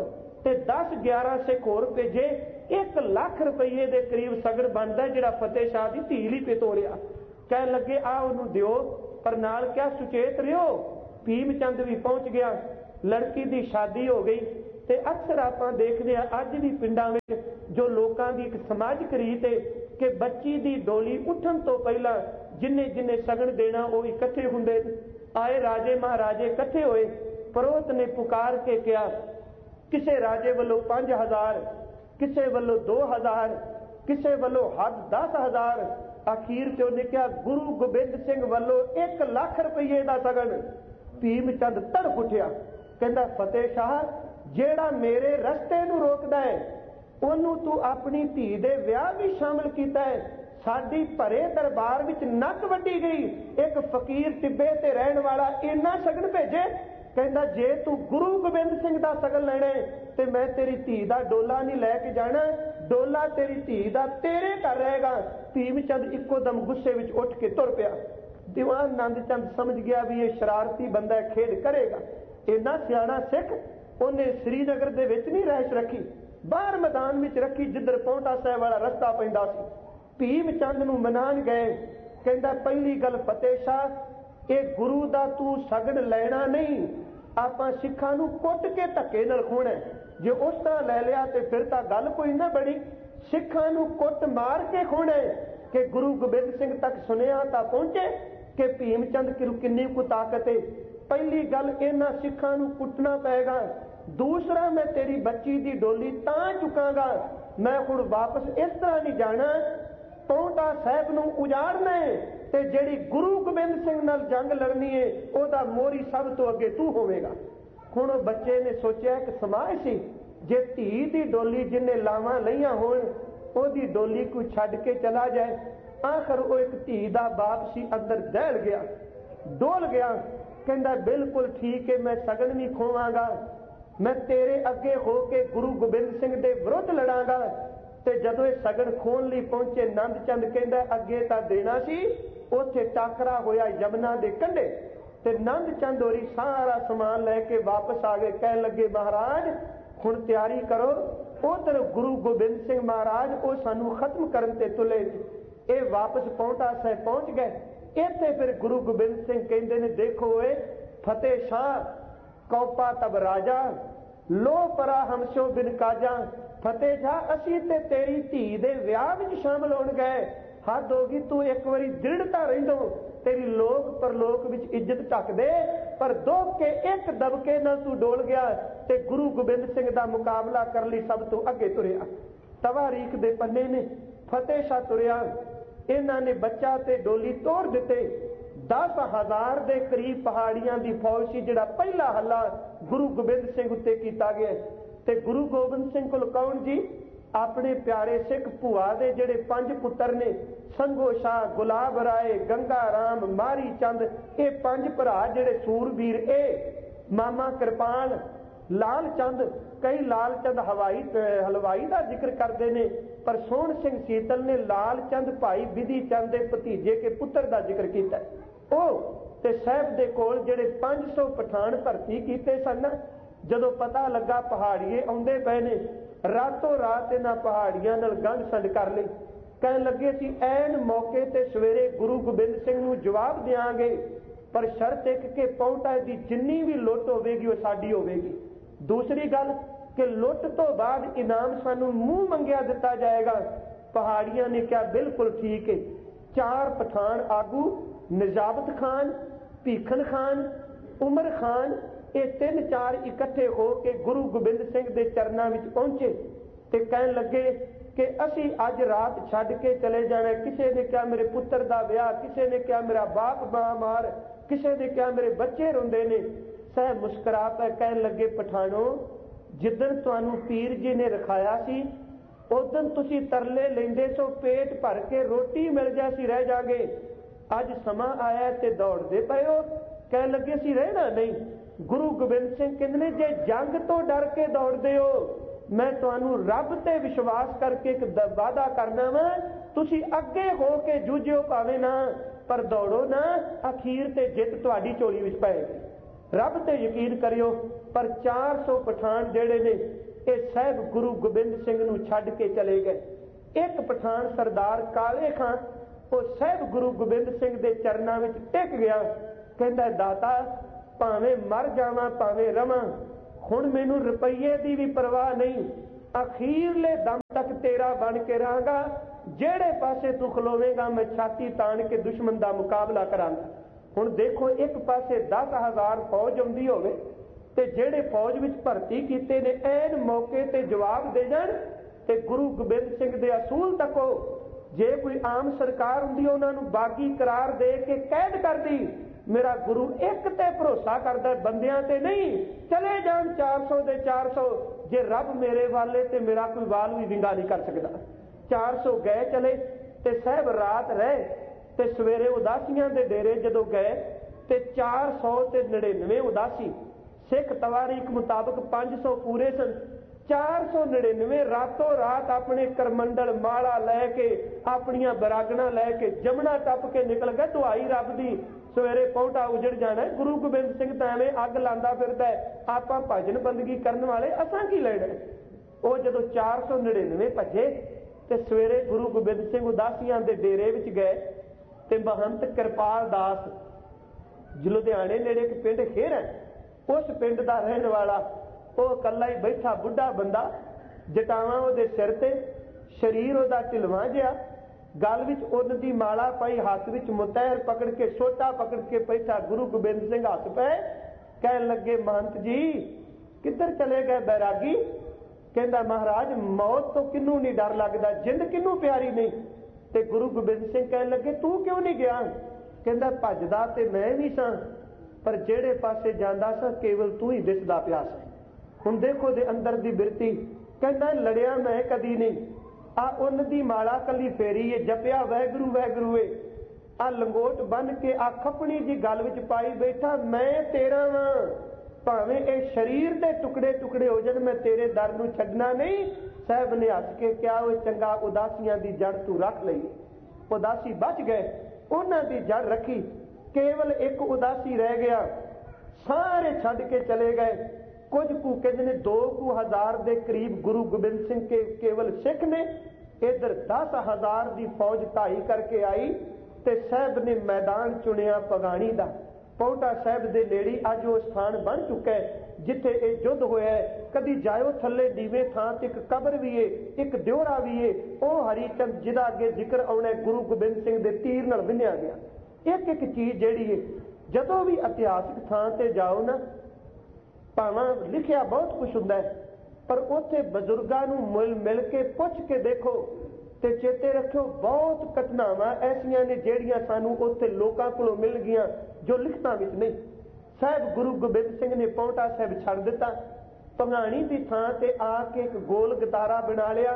A: ਤੇ 10-11 ਸਿੱਖ ਹੋਰ ਭੇਜੇ। 1 ਲੱਖ ਰੁਪਏ ਦੇ ਕਰੀਬ ਸਗਨ ਬਣਦਾ ਜਿਹੜਾ ਫਤਿਹ ਸ਼ਾਹ ਦੀ ਧੀ ਲਈ पे ਤੋਰਿਆ। ਕਹਿਣ ਲੱਗੇ ਆ ਉਹਨੂੰ ਦਿਓ, ਪਰ ਨਾਲ ਕਿਹਾ ਸੁਚੇਤ ਰਿਓ। ਭੀਮ ਚੰਦ ਵੀ ਪਹੁੰਚ ਗਿਆ, ਲੜਕੀ ਦੀ ਸ਼ਾਦੀ ਹੋ ਗਈ। ਤੇ ਅਕਸਰ ਆਪਾਂ ਦੇਖਦੇ ਆ ਅੱਜ ਵੀ ਪਿੰਡਾਂ ਵਿੱਚ ਜੋ ਲੋਕਾਂ ਦੀ ਇੱਕ ਸਮਾਜਿਕ ਰੀਤ ਹੈ ਕਿ ਬੱਚੀ ਦੀ ਡੋਲੀ ਉੱਠਣ ਤੋਂ ਪਹਿਲਾਂ ਜਿੰਨੇ ਜਿੰਨੇ ਸਗਨ ਦੇਣਾ ਉਹ ਇਕੱਠੇ ਹੁੰਦੇ। ਆਏ ਰਾਜੇ ਮਹਾਰਾਜੇ ਇਕੱਠੇ ਹੋਏ। ਪਰੋਤ ਨੇ ਪੁਕਾਰ ਕੇ ਕਿਹਾ, ਕਿਸੇ ਰਾਜੇ ਵੱਲੋਂ 5000, ਕਿਸੇ ਵੱਲੋਂ 2000, ਕਿਸੇ ਵੱਲੋਂ ਹੱਦ 10000। ਅਖੀਰ ਤੇ ਉਹਨੇ ਕਿਹਾ ਗੁਰੂ ਗੋਬਿੰਦ ਸਿੰਘ ਵੱਲੋਂ 1 ਲੱਖ ਰੁਪਏ ਦਾ ਸਗਨ। ਭੀਮ ਚੰਦ ਤੜਫ ਉੱਠਿਆ, ਕਹਿੰਦਾ ਫਤਿਹ ਸ਼ਾਹ, ਜਿਹੜਾ ਮੇਰੇ ਰਸਤੇ ਨੂੰ ਰੋਕਦਾ ਹੈ ਉਹਨੂੰ ਤੂੰ ਆਪਣੀ ਧੀ ਦੇ ਵਿਆਹ ਵੀ ਸ਼ਾਮਲ ਕੀਤਾ ਹੈ। ਸਾਡੀ ਭਰੇ ਦਰਬਾਰ ਵਿੱਚ ਨੱਕ ਵੱਢੀ ਗਈ, ਇੱਕ ਫਕੀਰ ਟਿੱਬੇ ਤੇ ਰਹਿਣ ਵਾਲਾ ਇੰਨਾ ਸਗਨ ਭੇਜੇ। ਕਹਿੰਦਾ ਜੇ ਤੂੰ ਗੁਰੂ ਗੋਬਿੰਦ ਸਿੰਘ ਦਾ ਸਗਨ ਲੈਣਾ ਤੇ ਮੈਂ ਤੇਰੀ ਧੀ ਦਾ ਡੋਲਾ ਨਹੀਂ ਲੈ ਕੇ ਜਾਣਾ, ਡੋਲਾ ਤੇਰੀ ਧੀ ਦਾ ਤੇਰੇ ਘਰ ਰਹੇਗਾ। ਭੀਮ ਚੰਦ ਇੱਕੋ ਦਮ ਗੁੱਸੇ ਵਿੱਚ ਉੱਠ ਕੇ ਤੁਰ ਪਿਆ। ਦੀਵਾਨ ਨੰਦ ਚੰਦ ਸਮਝ ਗਿਆ ਵੀ ਇਹ ਸ਼ਰਾਰਤੀ ਬੰਦਾ ਖੇਡ ਕਰੇਗਾ। ਇੰਨਾ ਸਿਆਣਾ ਸਿੱਖ ਉਹਨੇ ਸ੍ਰੀਨਗਰ ਦੇ ਵਿੱਚ ਨਹੀਂ ਰਹਿਸ਼ ਰੱਖੀ, ਬਾਹਰ ਮੈਦਾਨ ਵਿੱਚ ਰੱਖੀ ਜਿੱਧਰ ਪੌਂਟਾ ਸਾਹਿਬ ਵਾਲਾ ਰਸਤਾ ਪੈਂਦਾ ਸੀ। ਭੀਮ ਚੰਦ ਨੂੰ ਮਨਾਣ ਗਏ। ਕਹਿੰਦਾ ਪਹਿਲੀ ਗੱਲ ਫਤਿਹ ਸ਼ਾਹ, ਇਹ ਗੁਰੂ ਦਾ ਤੂੰ ਸਗਨ ਲੈਣਾ ਨਹੀਂ, ਆਪਾਂ ਸਿੱਖਾਂ ਨੂੰ ਕੁੱਟ ਕੇ ਧੱਕੇ ਨਾਲ ਖੋਣਾ। ਜੇ ਉਸ ਤਰ੍ਹਾਂ ਲੈ ਲਿਆ ਤੇ ਫਿਰ ਤਾਂ ਗੱਲ ਕੋਈ ਨਾ ਬਣੀ। ਸਿੱਖਾਂ ਨੂੰ ਕੁੱਟ ਮਾਰ ਕੇ ਖੋਣਾ ਕਿ ਗੁਰੂ ਗੋਬਿੰਦ ਸਿੰਘ ਤੱਕ ਸੁਨੇਹਾ ਤਾਂ ਪਹੁੰਚੇ ਕਿ ਭੀਮ ਚੰਦ ਕਿੰਨੀ ਕੁ ਤਾਕਤ ਹੈ। ਪਹਿਲੀ ਗੱਲ ਇਹਨਾਂ ਸਿੱਖਾਂ ਨੂੰ ਕੁੱਟਣਾ ਪਏਗਾ। ਦੂਸਰਾ, ਮੈਂ ਤੇਰੀ ਬੱਚੀ ਦੀ ਡੋਲੀ ਤਾਂ ਚੁਕਾਂਗਾ, ਮੈਂ ਹੁਣ ਵਾਪਸ ਇਸ ਤਰ੍ਹਾਂ ਨਹੀਂ ਜਾਣਾ। ਪੌਂਟਾ ਸਾਹਿਬ ਨੂੰ ਉਜਾੜਨਾ ਹੈ ਤੇ ਜਿਹੜੀ ਗੁਰੂ ਗੋਬਿੰਦ ਸਿੰਘ ਨਾਲ ਜੰਗ ਲੜਨੀ ਹੈ ਉਹਦਾ ਮੋਹਰੀ ਸਭ ਤੋਂ ਅੱਗੇ ਤੂੰ ਹੋਵੇਗਾ। ਹੁਣ ਉਹ ਬੱਚੇ ਨੇ ਸੋਚਿਆ ਇੱਕ ਸਮਾਜ ਸੀ, ਜੇ ਧੀ ਦੀ ਡੋਲੀ ਜਿਹਨੇ ਲਾਵਾਂ ਲਈਆਂ ਹੋਣ ਉਹਦੀ ਡੋਲੀ ਕੋਈ ਛੱਡ ਕੇ ਚਲਾ ਜਾਏ। ਆਖਰ ਉਹ ਇੱਕ ਧੀ ਦਾ ਬਾਪ ਸੀ, ਅੰਦਰ ਦਹਿਲ ਗਿਆ, ਡੋਲ ਗਿਆ। ਕਹਿੰਦਾ ਬਿਲਕੁਲ ਠੀਕ ਹੈ, ਮੈਂ ਸਗਨ ਵੀ ਖੋਵਾਂਗਾ, ਮੈਂ ਤੇਰੇ ਅੱਗੇ ਹੋ ਕੇ ਗੁਰੂ ਗੋਬਿੰਦ ਸਿੰਘ ਦੇ ਵਿਰੁੱਧ ਲੜਾਂਗਾ। ਤੇ ਜਦੋਂ ਇਹ ਸਗਨ ਖੋਣ ਲਈ ਪਹੁੰਚੇ, ਨੰਦ ਚੰਦ ਕਹਿੰਦਾ ਅੱਗੇ ਤਾਂ ਦੇਣਾ ਸੀ। ਉੱਥੇ ਟਾਕਰਾ ਹੋਇਆ ਯਮਨਾ ਦੇ ਕੰਢੇ ਤੇ ਨੰਦ ਚੰਦ ਹੋਰੀ ਸਾਰਾ ਸਮਾਨ ਲੈ ਕੇ ਵਾਪਸ ਆ ਗਏ। ਕਹਿਣ ਲੱਗੇ ਮਹਾਰਾਜ ਹੁਣ ਤਿਆਰੀ ਕਰੋ, ਉਧਰ ਗੁਰੂ ਗੋਬਿੰਦ ਸਿੰਘ ਮਹਾਰਾਜ ਉਹ ਸਾਨੂੰ ਖਤਮ ਕਰਨ ਤੇ ਤੁਲੇ। ਇਹ ਵਾਪਸ ਪੌਂਟਾ ਸਾਹਿਬ ਪਹੁੰਚ ਗਏ। ਇੱਥੇ ਫਿਰ ਗੁਰੂ ਗੋਬਿੰਦ ਸਿੰਘ ਕਹਿੰਦੇ ਨੇ ਦੇਖੋ ਓਏ ਫਤਿਹ ਸ਼ਾਹ, ਕੌਪਾ ਤਬ ਰਾਜਾ ਲੋ ਪਰਾ ਹਮਸ਼ੋ ਬਿਨ ਕਾਜਾ। ਫਤਿਹ ਸ਼ਾਹ ਅਸੀਂ ਤੇ ਤੇਰੀ ਧੀ ਦੇ ਵਿਆਹ ਵਿੱਚ ਸ਼ਾਮਲ ਹੋਣ ਗਏ, ਹੱਦ ਹੋ ਗਈ। ਤੂੰ ਇੱਕ ਵਾਰੀ ਦ੍ਰਿੜਤਾ ਰਹਿੰਦੋ, ਤੇਰੀ ਲੋਕ ਪਰਲੋਕ ਵਿੱਚ ਇੱਜ਼ਤ ਢੱਕ ਦੇ, ਪਰ ਦੁੱਖ ਕੇ ਇੱਕ ਦਬਕੇ ਨਾਲ ਤੂੰ ਡੋਲ ਗਿਆ ਤੇ ਗੁਰੂ ਗੋਬਿੰਦ ਸਿੰਘ ਦਾ ਮੁਕਾਬਲਾ ਕਰਨ ਲਈ ਸਭ ਤੋਂ ਅੱਗੇ ਤੁਰਿਆ। ਤਵਾਰੀਖ ਦੇ ਪੰਨੇ ਨੇ ਫਤਿਹ ਸ਼ਾਹ ਤੁਰਿਆ। ਇਹਨਾਂ ਨੇ ਬੱਚਾ ਤੇ ਡੋਲੀ ਤੋੜ ਦਿੱਤੇ। 10,000 ਦੇ ਕਰੀਬ ਪਹਾੜੀਆਂ ਦੀ ਫੌਜ ਸੀ, ਜਿਹੜਾ ਪਹਿਲਾ ਹੱਲਾ ਗੁਰੂ ਗੋਬਿੰਦ ਸਿੰਘ ਉੱਤੇ ਕੀਤਾ ਗਿਆ। ਤੇ ਗੁਰੂ ਗੋਬਿੰਦ ਸਿੰਘ ਕੋਲ ਕੌਣ ਜੀ? ਆਪਣੇ ਪਿਆਰੇ ਸਿੱਖ ਭੂਆ ਦੇ ਜਿਹੜੇ 5 ਪੁੱਤਰ ਨੇ, ਸੰਗੋ ਸ਼ਾਹ, ਗੁਲਾਬ ਰਾਏ, ਗੰਗਾ ਰਾਮ, ਮਾਰੀ ਚੰਦ, ਇਹ 5 ਭਰਾ ਜਿਹੜੇ ਸੂਰਬੀਰ। ਇਹ ਮਾਮਾ ਕਿਰਪਾਨ, ਲਾਲ ਚੰਦ, ਕਈ ਲਾਲ ਚੰਦ ਹਲਵਾਈ ਦਾ ਜ਼ਿਕਰ ਕਰਦੇ ਨੇ, ਪਰ ਸੋਹਣ ਸਿੰਘ ਸੀਤਲ ਨੇ ਲਾਲ ਚੰਦ ਭਾਈ ਵਿਧੀ ਚੰਦ ਦੇ ਭਤੀਜੇ ਕੇ ਪੁੱਤਰ ਦਾ ਜ਼ਿਕਰ ਕੀਤਾ। ਉਹ ਤੇ ਸਾਹਿਬ ਦੇ ਕੋਲ ਜਿਹੜੇ 500 ਪਠਾਨ ਭਰਤੀ ਕੀਤੇ ਸਨ। ਜਦੋਂ ਪਤਾ ਲੱਗਾ ਪਹਾੜੀਏ ਆਉਂਦੇ ਪਏ ਨੇ, ਰਾਤੋਂ ਰਾਤ ਇਹਨਾਂ ਪਹਾੜੀਆਂ ਨਾਲ ਗੰਢ ਸੰਡ ਕਰ ਲਈ। ਕਹਿਣ ਲੱਗੇ ਸੀ ਐਨ ਮੌਕੇ ਤੇ ਸਵੇਰੇ ਗੁਰੂ ਗੋਬਿੰਦ ਸਿੰਘ ਨੂੰ ਜਵਾਬ ਦਿਆਂਗੇ, ਪਰ ਸ਼ਰਤ ਇੱਕ ਕਿ ਪੌਂਟਾ ਦੀ ਜਿੰਨੀ ਵੀ ਲੁੱਟ ਹੋਵੇਗੀ ਉਹ ਸਾਡੀ ਹੋਵੇਗੀ। ਦੂਸਰੀ ਗੱਲ ਕਿ ਲੁੱਟ ਤੋਂ ਬਾਅਦ ਇਨਾਮ ਸਾਨੂੰ ਮੂੰਹ ਮੰਗਿਆ ਦਿੱਤਾ ਜਾਏਗਾ। ਪਹਾੜੀਆਂ ਨੇ ਕਿਹਾ ਬਿਲਕੁਲ ਠੀਕ ਹੈ। 4 ਪਠਾਨ ਆਗੂ, ਨਜਾਬਤ ਖਾਨ, ਭੀਖਨ ਖਾਨ, ਉਮਰ ਖਾਨ, ਇਹ 3-4 ਇਕੱਠੇ ਹੋ ਕੇ ਗੁਰੂ ਗੋਬਿੰਦ ਸਿੰਘ ਦੇ ਚਰਨਾਂ ਵਿੱਚ ਪਹੁੰਚੇ ਤੇ ਕਹਿਣ ਲੱਗੇ ਕਿ ਅਸੀਂ ਅੱਜ ਰਾਤ ਛੱਡ ਕੇ ਚਲੇ ਜਾਣਾ। ਕਿਸੇ ਨੇ ਕਿਹਾ ਮੇਰੇ ਪੁੱਤਰ ਦਾ ਵਿਆਹ, ਕਿਸੇ ਨੇ ਕਿਹਾ ਮੇਰਾ ਬਾਪ ਬਿਮਾਰ, ਕਿਸੇ ਨੇ ਕਿਹਾ ਮੇਰੇ ਬੱਚੇ ਰੋਂਦੇ ਨੇ। ਸਹਿ ਮੁਸਕਰਾ ਪਏ, ਕਹਿਣ ਲੱਗੇ ਪਠਾਨੋ, ਜਿੱਦਣ ਤੁਹਾਨੂੰ ਪੀਰ ਜੀ ਨੇ ਰਖਾਇਆ ਸੀ ਉਦੋਂ ਤੁਸੀਂ ਤਰਲੇ ਲੈਂਦੇ ਸੋ ਪੇਟ ਭਰ ਕੇ ਰੋਟੀ ਮਿਲ ਜਾ ਸੀ ਰਹਿ ਜਾਗੇ। ਅੱਜ ਸਮਾਂ ਆਇਆ ਤੇ ਦੌੜਦੇ ਪਏ ਹੋ। ਕਹਿਣ ਲੱਗੇ ਸੀ ਰਹਿਣਾ ਨਹੀਂ। ਗੁਰੂ ਗੋਬਿੰਦ ਸਿੰਘ ਕਹਿੰਦੇ ਨੇ ਜੇ ਜੰਗ ਤੋਂ ਡਰ ਕੇ ਦੌੜਦੇ ਹੋ, ਮੈਂ ਤੁਹਾਨੂੰ ਰੱਬ ਤੇ ਵਿਸ਼ਵਾਸ ਕਰਕੇ ਇੱਕ ਵਾਅਦਾ ਕਰਨਾ ਵਾ, ਤੁਸੀਂ ਅੱਗੇ ਹੋ ਕੇ ਜੂਝਿਓ ਭਾਵੇਂ ਨਾ, ਪਰ ਦੌੜੋ ਨਾ, ਅਖੀਰ ਤੇ ਜਿੱਤ ਤੁਹਾਡੀ ਝੋਲੀ ਵਿੱਚ ਪਏਗੀ। ਰੱਬ ਤੇ ਯਕੀਨ ਕਰਿਓ। ਪਰ 400 ਪਠਾਨ ਜਿਹੜੇ ਨੇ ਇਹ ਸਾਹਿਬ ਗੁਰੂ ਗੋਬਿੰਦ ਸਿੰਘ ਨੂੰ ਛੱਡ ਕੇ ਚਲੇ ਗਏ। ਇੱਕ ਪਠਾਨ ਸਰਦਾਰ ਕਾਲੇ ਖਾਂ ਉਹ ਸਾਹਿਬ ਗੁਰੂ ਗੋਬਿੰਦ ਸਿੰਘ ਦੇ ਚਰਨਾਂ ਵਿੱਚ ਟਿਕ ਗਿਆ। ਕਹਿੰਦਾ ਦਾਤਾ ਭਾਵੇਂ ਮਰ ਜਾਵਾਂ ਭਾਵੇਂ ਰਵਾਂ, ਹੁਣ ਮੈਨੂੰ ਰੁਪਈਏ ਦੀ ਵੀ ਪਰਵਾਹ ਨਹੀਂ, ਅਖੀਰਲੇ ਦਮ ਤੱਕ ਤੇਰਾ ਬਣ ਕੇ ਰਹਾਂਗਾ। ਜਿਹੜੇ ਪਾਸੇ ਤੂੰ ਖਲੋਵੇਂਗਾ ਮੈਂ ਛਾਤੀ ਤਾਣ ਕੇ ਦੁਸ਼ਮਣ ਦਾ ਮੁਕਾਬਲਾ ਕਰਾਂਗਾ। ਹੁਣ ਦੇਖੋ, ਇੱਕ ਪਾਸੇ 10,000 ਫੌਜ ਆਉਂਦੀ ਹੋਵੇ ਤੇ ਜਿਹੜੇ ਫੌਜ ਵਿੱਚ ਭਰਤੀ ਕੀਤੇ ਨੇ ਐਨ ਮੌਕੇ ਤੇ ਜਵਾਬ ਦੇ ਜਾਣ ਤੇ ਗੁਰੂ ਗੋਬਿੰਦ ਸਿੰਘ ਦੇ ਅਸੂਲ ਤੱਕੋ। ਜੇ ਕੋਈ ਆਮ ਸਰਕਾਰ ਹੁੰਦੀ ਉਹਨਾਂ ਨੂੰ ਬਾਗੀ ਕਰਾਰ ਦੇ ਕੇ ਕੈਦ ਕਰਦੀ। ਮੇਰਾ ਗੁਰੂ ਇੱਕ ਤੇ ਭਰੋਸਾ ਕਰਦਾ, ਬੰਦਿਆਂ ਤੇ ਨਹੀਂ। ਚਲੇ ਜਾਣ 400 ਦੇ 400, ਜੇ ਰੱਬ ਮੇਰੇ ਵਾਲੇ ਤੇ ਮੇਰਾ ਕੋਈ ਵਾਲ ਵੀ ਵਿੰਗਾ ਨਹੀਂ ਕਰ ਸਕਦਾ। 400 ਗਏ ਚਲੇ ਤੇ ਸਾਹਿਬ ਰਾਤ ਰਹੇ ਤੇ ਸਵੇਰੇ ਉਦਾਸੀਆਂ ਦੇ ਡੇਰੇ ਜਦੋਂ ਗਏ ਤੇ 499 ਉਦਾਸੀ। ਸਿੱਖ ਤਵਾਰੀਖ ਮੁਤਾਬਕ 500 ਪੂਰੇ ਸਨ। 499 ਰਾਤੋਂ ਰਾਤ ਆਪਣੇ ਕਰਮੰਡਲ ਮਾਲਾ ਲੈ ਕੇ ਆਪਣੀਆਂ ਬਰਾਗਣਾ ਲੈ ਕੇ ਜਮਨਾ ਟੱਪ ਕੇ ਨਿਕਲ ਗਏ। ਦੁਹਾਈ ਰੱਬ ਦੀ, ਸਵੇਰੇ ਪੌਂਟਾ ਉਜੜ ਜਾਣਾ। ਗੁਰੂ ਗੋਬਿੰਦ ਸਿੰਘ ਤਾਂ ਐਵੇਂ ਅੱਗ ਲਾਂਦਾ ਫਿਰਦਾ, ਆਪਾਂ ਭਜਨ ਬੰਦਗੀ ਕਰਨ ਵਾਲੇ ਅਸਾਂ ਕੀ ਲੈਣਾ। ਉਹ ਜਦੋਂ 499 ਭੱਜੇ ਤੇ ਸਵੇਰੇ ਗੁਰੂ ਗੋਬਿੰਦ ਸਿੰਘ ਉਦਾਸੀਆਂ ਦੇ ਡੇਰੇ ਵਿੱਚ ਗਏ ਤੇ ਮਹੰਤ ਕਿਰਪਾਲ ਦਾਸ ਲੁਧਿਆਣੇ ਨੇੜੇ ਇੱਕ ਪਿੰਡ ਖੇਰ ਹੈ, ਉਸ ਪਿੰਡ ਦਾ ਰਹਿਣ ਵਾਲਾ, ਉਹ ਇਕੱਲਾ ਹੀ ਬੈਠਾ ਬੁੱਢਾ ਬੰਦਾ, ਜਟਾਵਾਂ ਉਹਦੇ ਸਿਰ ਤੇ, ਸਰੀਰ ਉਹਦਾ ਢਿਲਵਾਂ ਜਿਹਾ, ਗਲ ਵਿੱਚ ਉੱਨ ਦੀ ਮਾਲਾ ਪਾਈ, ਹੱਥ ਵਿੱਚ ਮੁਤਹਿਰ ਪਕੜ ਕੇ ਸੋਟਾ ਪਕੜ ਕੇ ਬੈਠਾ। ਗੁਰੂ ਗੋਬਿੰਦ ਸਿੰਘ ਹੱਥ ਪਏ, ਕਹਿਣ ਲੱਗੇ ਮਹੰਤ ਜੀ ਕਿੱਧਰ ਚਲੇ ਗਏ ਬੈਰਾਗੀ? ਕਹਿੰਦਾ ਮਹਾਰਾਜ ਮੌਤ ਤੋਂ ਕਿਹਨੂੰ ਨਹੀਂ ਡਰ ਲੱਗਦਾ, ਜਿੰਦ ਕਿਹਨੂੰ ਪਿਆਰੀ ਨਹੀਂ। ਤੇ ਗੁਰੂ ਗੋਬਿੰਦ ਸਿੰਘ ਕਹਿਣ ਲੱਗੇ ਤੂੰ ਕਿਉਂ ਨਹੀਂ ਗਿਆ? ਕਹਿੰਦਾ ਭੱਜਦਾ ਤੇ ਮੈਂ ਵੀ ਸਾਂ, ਪਰ ਜਿਹੜੇ ਪਾਸੇ ਜਾਂਦਾ ਸਾਂ ਕੇਵਲ ਤੂੰ ਹੀ ਦਿਸਦਾ ਪਿਆ ਸੀ। ਹੁਣ ਦੇਖੋ ਦੇ ਅੰਦਰ ਦੀ ਬਿਰਤੀ। ਕਹਿੰਦਾ ਲੜਿਆ ਮੈਂ ਕਦੀ ਨਹੀਂ, ਆ ਉੱਨ ਦੀ ਮਾਲਾ ਕੱਲੀ ਫੇਰੀ ਏ, ਜਪਿਆ ਵਾਹਿਗੁਰੂ ਵਾਹਿਗੁਰੂ ਏ, ਆ ਲੰਗੋਟ ਬੰਨ ਕੇ ਆ ਖਪਣੀ ਜੀ ਗਲ ਵਿੱਚ ਪਾਈ ਬੈਠਾ, ਮੈਂ ਤੇਰਾ ਵਾਂ, ਭਾਵੇਂ ਇਹ ਸਰੀਰ ਦੇ ਟੁਕੜੇ ਟੁਕੜੇ ਹੋ ਜਾਣ ਮੈਂ ਤੇਰੇ ਦਰ ਨੂੰ ਛੱਡਣਾ ਨਹੀਂ। ਸਾਹਿਬ ਨੇ ਹੱਸ ਕੇ ਕਿਹਾ ਉਹ ਚੰਗਾ, ਉਦਾਸੀਆਂ ਦੀ ਜੜ ਤੂੰ ਰੱਖ ਲਈ। ਉਦਾਸੀ ਬਚ ਗਏ, ਉਹਨਾਂ ਦੀ ਜੜ ਰੱਖੀ, ਕੇਵਲ ਇੱਕ ਉਦਾਸੀ ਰਹਿ ਗਿਆ, ਸਾਰੇ ਛੱਡ ਕੇ ਚਲੇ ਗਏ। ਕੁਝ ਕੁ ਕਹਿੰਦੇ ਨੇ 2,000 ਦੇ ਕਰੀਬ ਗੁਰੂ ਗੋਬਿੰਦ ਸਿੰਘ ਕੇ ਕੇਵਲ ਸਿੱਖ ਨੇ। ਇਧਰ 10,000 ਦੀ ਫੌਜ ਢਾਈ ਕਰਕੇ ਆਈ ਤੇ ਸਾਹਿਬ ਨੇ ਮੈਦਾਨ ਚੁਣਿਆ ਪਗਾਣੀ ਦਾ। ਪੌਂਟਾ ਸਾਹਿਬ ਦੇ ਨੇੜੇ ਅੱਜ ਉਹ ਸਥਾਨ ਬਣ ਚੁੱਕਾ ਹੈ ਜਿੱਥੇ ਇਹ ਯੁੱਧ ਹੋਇਆ। ਕਦੀ ਜਾਇਓ ਥੱਲੇ ਨੀਵੇਂ ਥਾਂ ਤੇ ਇੱਕ ਕਬਰ ਵੀ ਏ, ਇੱਕ ਦਿਉਰਾ ਵੀ ਏ, ਉਹ ਹਰੀਚੰਦ ਜਿਹਦਾ ਅੱਗੇ ਜ਼ਿਕਰ ਆਉਣਾ, ਗੁਰੂ ਗੋਬਿੰਦ ਸਿੰਘ ਦੇ ਤੀਰ ਨਾਲ ਵਿੰਨਿਆ ਗਿਆ। ਇੱਕ ਇੱਕ ਚੀਜ਼ ਜਿਹੜੀ ਏ, ਜਦੋਂ ਵੀ ਇਤਿਹਾਸਿਕ ਥਾਂ ਤੇ ਜਾਓ ਨਾ, ਭਾਵੇਂ ਲਿਖਿਆ ਬਹੁਤ ਕੁਛ ਹੁੰਦਾ ਹੈ, ਪਰ ਉੱਥੇ ਬਜ਼ੁਰਗਾਂ ਨੂੰ ਮਿਲ ਕੇ ਪੁੱਛ ਕੇ ਦੇਖੋ ਤੇ ਚੇਤੇ ਰੱਖਿਓ ਬਹੁਤ ਘਟਨਾਵਾਂ ਐਸੀਆਂ ਨੇ ਜਿਹੜੀਆਂ ਸਾਨੂੰ ਉੱਥੇ ਲੋਕਾਂ ਕੋਲੋਂ ਮਿਲ ਗਈਆਂ ਜੋ ਲਿਖਤਾਂ ਵਿੱਚ ਨਹੀਂ। ਸਾਹਿਬ ਗੁਰੂ ਗੋਬਿੰਦ ਸਿੰਘ ਨੇ ਪੌਂਟਾ ਸਾਹਿਬ ਛੱਡ ਦਿੱਤਾ, ਭੰਗਾਣੀ ਦੀ ਥਾਂ ਤੇ ਆ ਕੇ ਇੱਕ ਗੋਲ ਗਤਾਰਾ ਬਣਾ ਲਿਆ।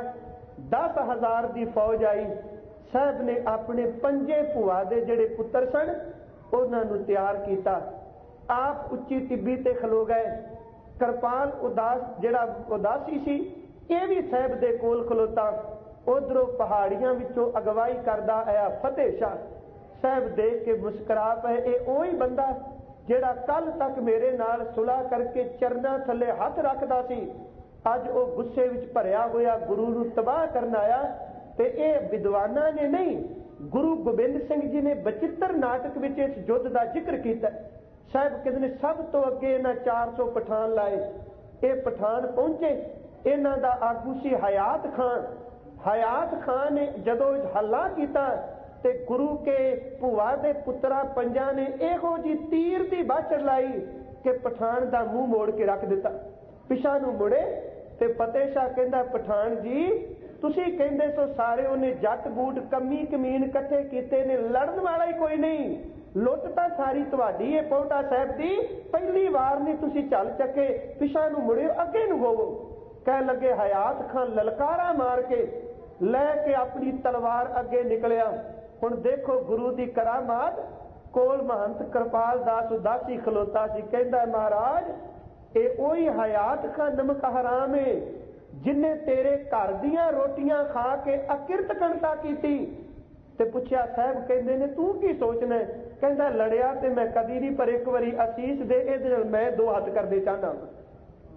A: 10,000 ਦੀ ਫੌਜ ਆਈ। ਸਾਹਿਬ ਨੇ ਆਪਣੇ 5 ਭੂਆ ਦੇ ਜਿਹੜੇ ਪੁੱਤਰ ਸਨ ਉਹਨਾਂ ਨੂੰ ਤਿਆਰ ਕੀਤਾ, ਆਪ ਉੱਚੀ ਟਿੱਬੀ ਤੇ ਖਲੋ ਗਏ। ਕਿਰਪਾਲ ਉਦਾਸ ਜਿਹੜਾ ਉਦਾਸੀ ਸੀ ਇਹ ਵੀ ਸਾਹਿਬ ਦੇ ਕੋਲ ਖਲੋਤਾ। ਉਧਰੋਂ ਪਹਾੜੀਆਂ ਵਿੱਚੋਂ ਅਗਵਾਈ ਕਰਦਾ ਆਇਆ ਫਤਿਹ ਸ਼ਾਹ। ਸਾਹਿਬ ਦੇਖ ਕੇ ਮੁਸਕਰਾ ਪਏ, ਇਹ ਉਹੀ ਬੰਦਾ ਜਿਹੜਾ ਕੱਲ ਤੱਕ ਮੇਰੇ ਨਾਲ ਸੁਲਾਹ ਕਰਕੇ ਚਰਨਾਂ ਥੱਲੇ ਹੱਥ ਰੱਖਦਾ ਸੀ, ਅੱਜ ਉਹ ਗੁੱਸੇ ਵਿੱਚ ਭਰਿਆ ਹੋਇਆ ਗੁਰੂ ਨੂੰ ਤਬਾਹ ਕਰਨ ਆਇਆ। ਤੇ ਇਹ ਵਿਦਵਾਨਾਂ ਨੇ ਨਹੀਂ, ਗੁਰੂ ਗੋਬਿੰਦ ਸਿੰਘ ਜੀ ਨੇ ਬਚਿੱਤਰ ਨਾਟਕ ਵਿੱਚ ਇਸ ਯੁੱਧ ਦਾ ਜ਼ਿਕਰ ਕੀਤਾ। ਸਾਹਿਬ ਕਹਿੰਦੇ ਨੇ ਸਭ ਤੋਂ ਅੱਗੇ ਇਹਨਾਂ 400 ਪਠਾਨ ਲਾਏ। ਇਹ ਪਠਾਨ ਪਹੁੰਚੇ, ਇਹਨਾਂ ਦਾ ਆਗੂ ਸੀ ਹਯਾਤ ਖਾਨ। ਹਯਾਤ ਖਾਨ ਨੇ ਜਦੋਂ ਹੱਲਾ ਕੀਤਾ ਤੇ ਗੁਰੂ ਕੇ ਭੂਆ ਦੇ ਪੁੱਤਰਾਂ ਪੰਜਾਂ ਨੇ ਇਹੋ ਜੀ ਤੀਰ ਦੀ ਬਾਛੜ ਲਾਈ ਕਿ ਪਠਾਨ ਦਾ ਮੂੰਹ ਮੋੜ ਕੇ ਰੱਖ ਦਿੱਤਾ। ਪਿਛਾਂ ਨੂੰ ਮੁੜੇ ਤੇ ਫਤਿਹ ਸ਼ਾਹ ਕਹਿੰਦਾ ਪਠਾਨ ਜੀ ਤੁਸੀਂ ਕਹਿੰਦੇ ਸੋ ਸਾਰੇ ਉਹਨੇ ਜੱਟ ਬੂਟ ਕਮੀ ਕਮੀਨ ਇਕੱਠੇ ਕੀਤੇ ਨੇ, ਲੜਨ ਵਾਲਾ ਹੀ ਕੋਈ ਨਹੀਂ, ਲੁੱਟ ਤਾਂ ਸਾਰੀ ਤੁਹਾਡੀ ਹੈ ਪੌਂਟਾ ਸਾਹਿਬ ਦੀ, ਪਹਿਲੀ ਵਾਰ ਨਹੀਂ ਤੁਸੀਂ ਚੱਲ ਚੱਕੇ, ਪਿਛਾਂ ਨੂੰ ਮੁੜਿਓ ਅੱਗੇ ਨੂੰ ਹੋਵੋ। ਕਹਿ ਲੱਗੇ ਹਯਾਤ ਖਾਨ ਲਲਕਾਰਾ ਮਾਰ ਕੇ ਲੈ ਕੇ ਆਪਣੀ ਤਲਵਾਰ ਅੱਗੇ ਨਿਕਲਿਆ। ਹੁਣ ਦੇਖੋ ਗੁਰੂ ਦੀ ਕਰਾਮਾਤ। ਕੋਲ ਮਹੰਤ ਕਿਰਪਾਲ ਦਾਸ ਉਦਾਸੀ ਖਲੋਤਾ ਸੀ, ਕਹਿੰਦਾ ਮਹਾਰਾਜ ਇਹ ਉਹੀ ਹਯਾਤ ਖਾਨ ਨਮਕ ਹਰਾਮ ਹੈ ਜਿਨੇ ਤੇਰੇ ਘਰ ਦੀਆਂ ਰੋਟੀਆਂ ਖਾ ਕੇ ਅਕਿਰਤਕਣਤਾ ਕੀਤੀ। ਤੇ ਪੁੱਛਿਆ ਸਾਹਿਬ ਕਹਿੰਦੇ ਨੇ ਤੂੰ ਕੀ ਸੋਚਣਾ? ਕਹਿੰਦਾ ਲੜਿਆ ਤੇ ਮੈਂ ਕਦੀ ਨਹੀਂ, ਪਰ ਇੱਕ ਵਾਰੀ ਅਸੀਸ ਦੇ, ਇਹਦੇ ਨਾਲ ਮੈਂ 2 ਹੱਥ ਕਰਦੇ ਚਾਹੁੰਦਾ।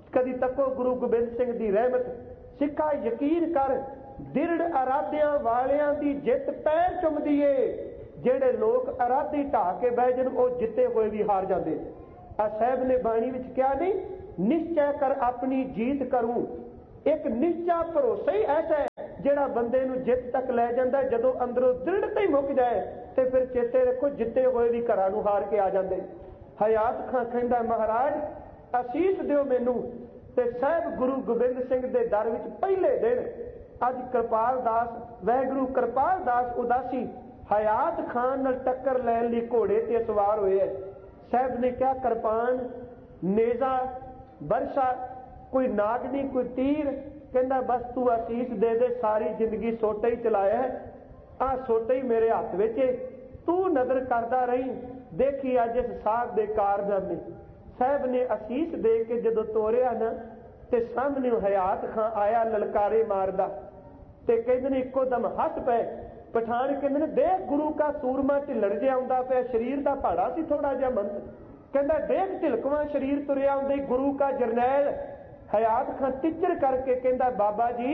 A: कदी तको गुरु गोबिंद सिंह दी रहमत। सिखा यकीन कर, दृढ़ अराधियां वालियां दी जित पैर चुमदी है। जेड़े लोग अराधी ढा के बह जान वो जिते हुए भी हार जाते। आ साहब ने बाणी विच क्या नहीं, निश्चय कर अपनी जीत करूं। एक निश्चा भरोसा ही ऐसा है जेड़ा बंदे नूं जित तक लै जांदा। जदों अंदरों दृढ़ता ही मुक जाए तो फिर चेते रखो जिते हुए भी घरां नूं हार के आ जाते। हयात खां कहंदा महाराज असीस दिओ मैनू। ते साहब गुरु गोबिंद सिंह दे दर विच पहले दिन अज कृपाल दास वाहिगुरू कृपाल दास उदासी हयात खान नाल टक्कर लैण लई घोड़े ते सवार होए। साहब ने क्या कृपान नेजा बरसा कोई नागनी कोई तीर, कहंदा बस तू असीस दे दे, सारी जिंदगी सोटा ही चलाया है, आ सोटा ही मेरे हथ विच है, तू नजर करदा रही, देखी अज इस साहब दे कारनामे। साहब ने असीस दे के जदों तोरिया ना ते सामने हयात खां आया ललकारे मारदा ते कहंदे ने इक्को दम हस पे। पठान कहंदे ने देख गुरु का सूरमा ढिलड़ जिहा आउंदा पिया, शरीर दा भाड़ा सी थोड़ा जिहा मंद। कहंदा देख ढिलकवां शरीर तुरिया आउंदे गुरु का जरनैल। हयात खां टिचर करके कहंदा बाबा जी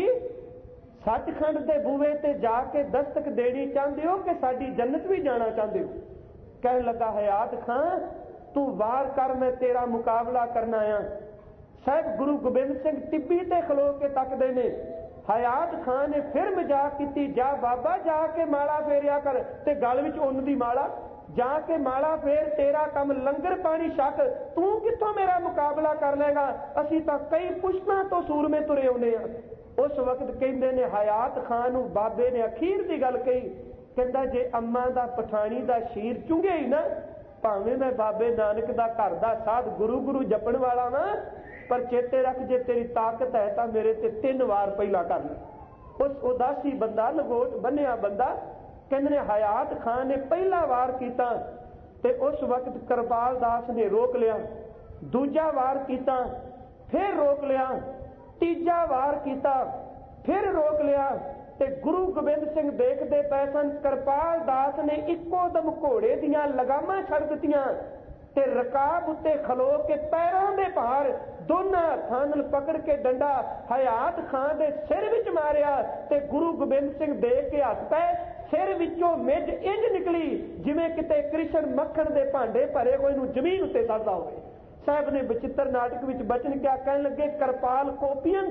A: सचखंड दे बूहे ते जाके दस्तक देनी चाहते हो कि साडी जन्नत भी जाना चाहते हो? कहन लगा हयात खां तू वार कर, मैं तेरा मुकाबला करना आया। साहब गुरु गोबिंद सिंह टिब्बी ते खलो के तकदे ने। हयात खान ने फिर मजाक की, जा बाबा जाके माला फेरिया कर, ते गल विच उन दी माला, जाके माला फेर, तेरा कम लंगर पानी छक, तू कित्थों मेरा मुकाबला कर लेगा? असीं तां कई पुश्तां तो सूरमे तुरे आउंदे आ। उस वक्त कहंदे ने हयात खान नूं बाबे ने अखीर दी गल कही, कहंदा जे अम्मा दा पठानी दा शीर चुंगे ही ना, भावें मैं बाबे नानक दा घर दा साध गुरु गुरु जपण वाला वां, पर चेते रख जे तेरी ताकत है तां मेरे ते 3 वार पहला कर ले। उस उदासी बंदा लंगोट बन्निया बंदा कहंदे ने हयात खान ने पहला वार कीता ते उस वक्त कृपाल दास ने रोक लिया। दूजा वार कीता फिर रोक लिया, तीजा वार कीता फिर रोक लिया ते गुरु गोबिंद सिंह देखते पए सन कृपाल दास ने इक्को दम घोड़े दियां लगामां छड़ दित्तियां ते रकाब उत्ते खलो के पैरों दे भार दोनों हत्थां नाल पकड़ के डंडा हयात खान दे सिर विच मारिया ते गुरु गोबिंद सिंह देख के हस पए। सिर विचों मिज इंज निकली जिवें किते कृष्ण मक्खण दे भांडे भरे होए नूं जमीन उत्ते सड़दा होवे। साहब ने बचित्र नाटक विच बचन क्या कहन लगे, कृपाल कोपियंग